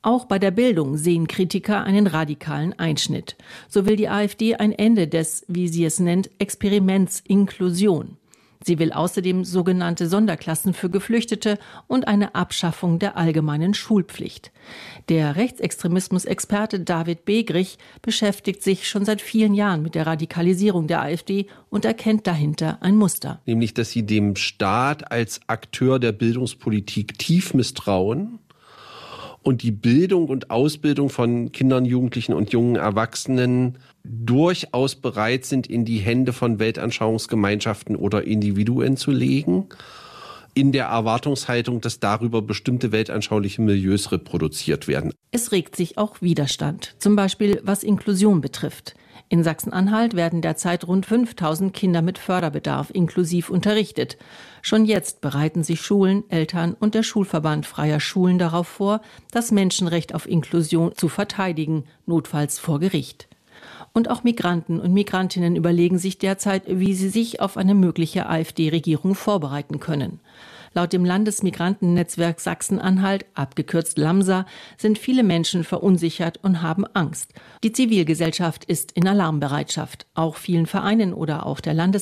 Auch bei der Bildung sehen Kritiker einen radikalen Einschnitt. So will die AfD ein Ende des, wie sie es nennt, Experiments Inklusion. Sie will außerdem sogenannte Sonderklassen für Geflüchtete und eine Abschaffung der allgemeinen Schulpflicht. Der Rechtsextremismus-Experte David Begrich beschäftigt sich schon seit vielen Jahren mit der Radikalisierung der AfD und erkennt dahinter ein Muster. Nämlich, dass sie dem Staat als Akteur der Bildungspolitik tief misstrauen und die Bildung und Ausbildung von Kindern, Jugendlichen und jungen Erwachsenen durchaus bereit sind, in die Hände von Weltanschauungsgemeinschaften oder Individuen zu legen, in der Erwartungshaltung, dass darüber bestimmte weltanschauliche Milieus reproduziert werden. Es regt sich auch Widerstand, zum Beispiel was Inklusion betrifft. In Sachsen-Anhalt werden derzeit rund 5.000 Kinder mit Förderbedarf inklusiv unterrichtet. Schon jetzt bereiten sich Schulen, Eltern und der Schulverband freier Schulen darauf vor, das Menschenrecht auf Inklusion zu verteidigen, notfalls vor Gericht. Und auch Migranten und Migrantinnen überlegen sich derzeit, wie sie sich auf eine mögliche AfD-Regierung vorbereiten können. Laut dem Landesmigrantennetzwerk Sachsen-Anhalt, abgekürzt LAMSA, sind viele Menschen verunsichert und haben Angst. Die Zivilgesellschaft ist in Alarmbereitschaft. Auch vielen Vereinen oder auch der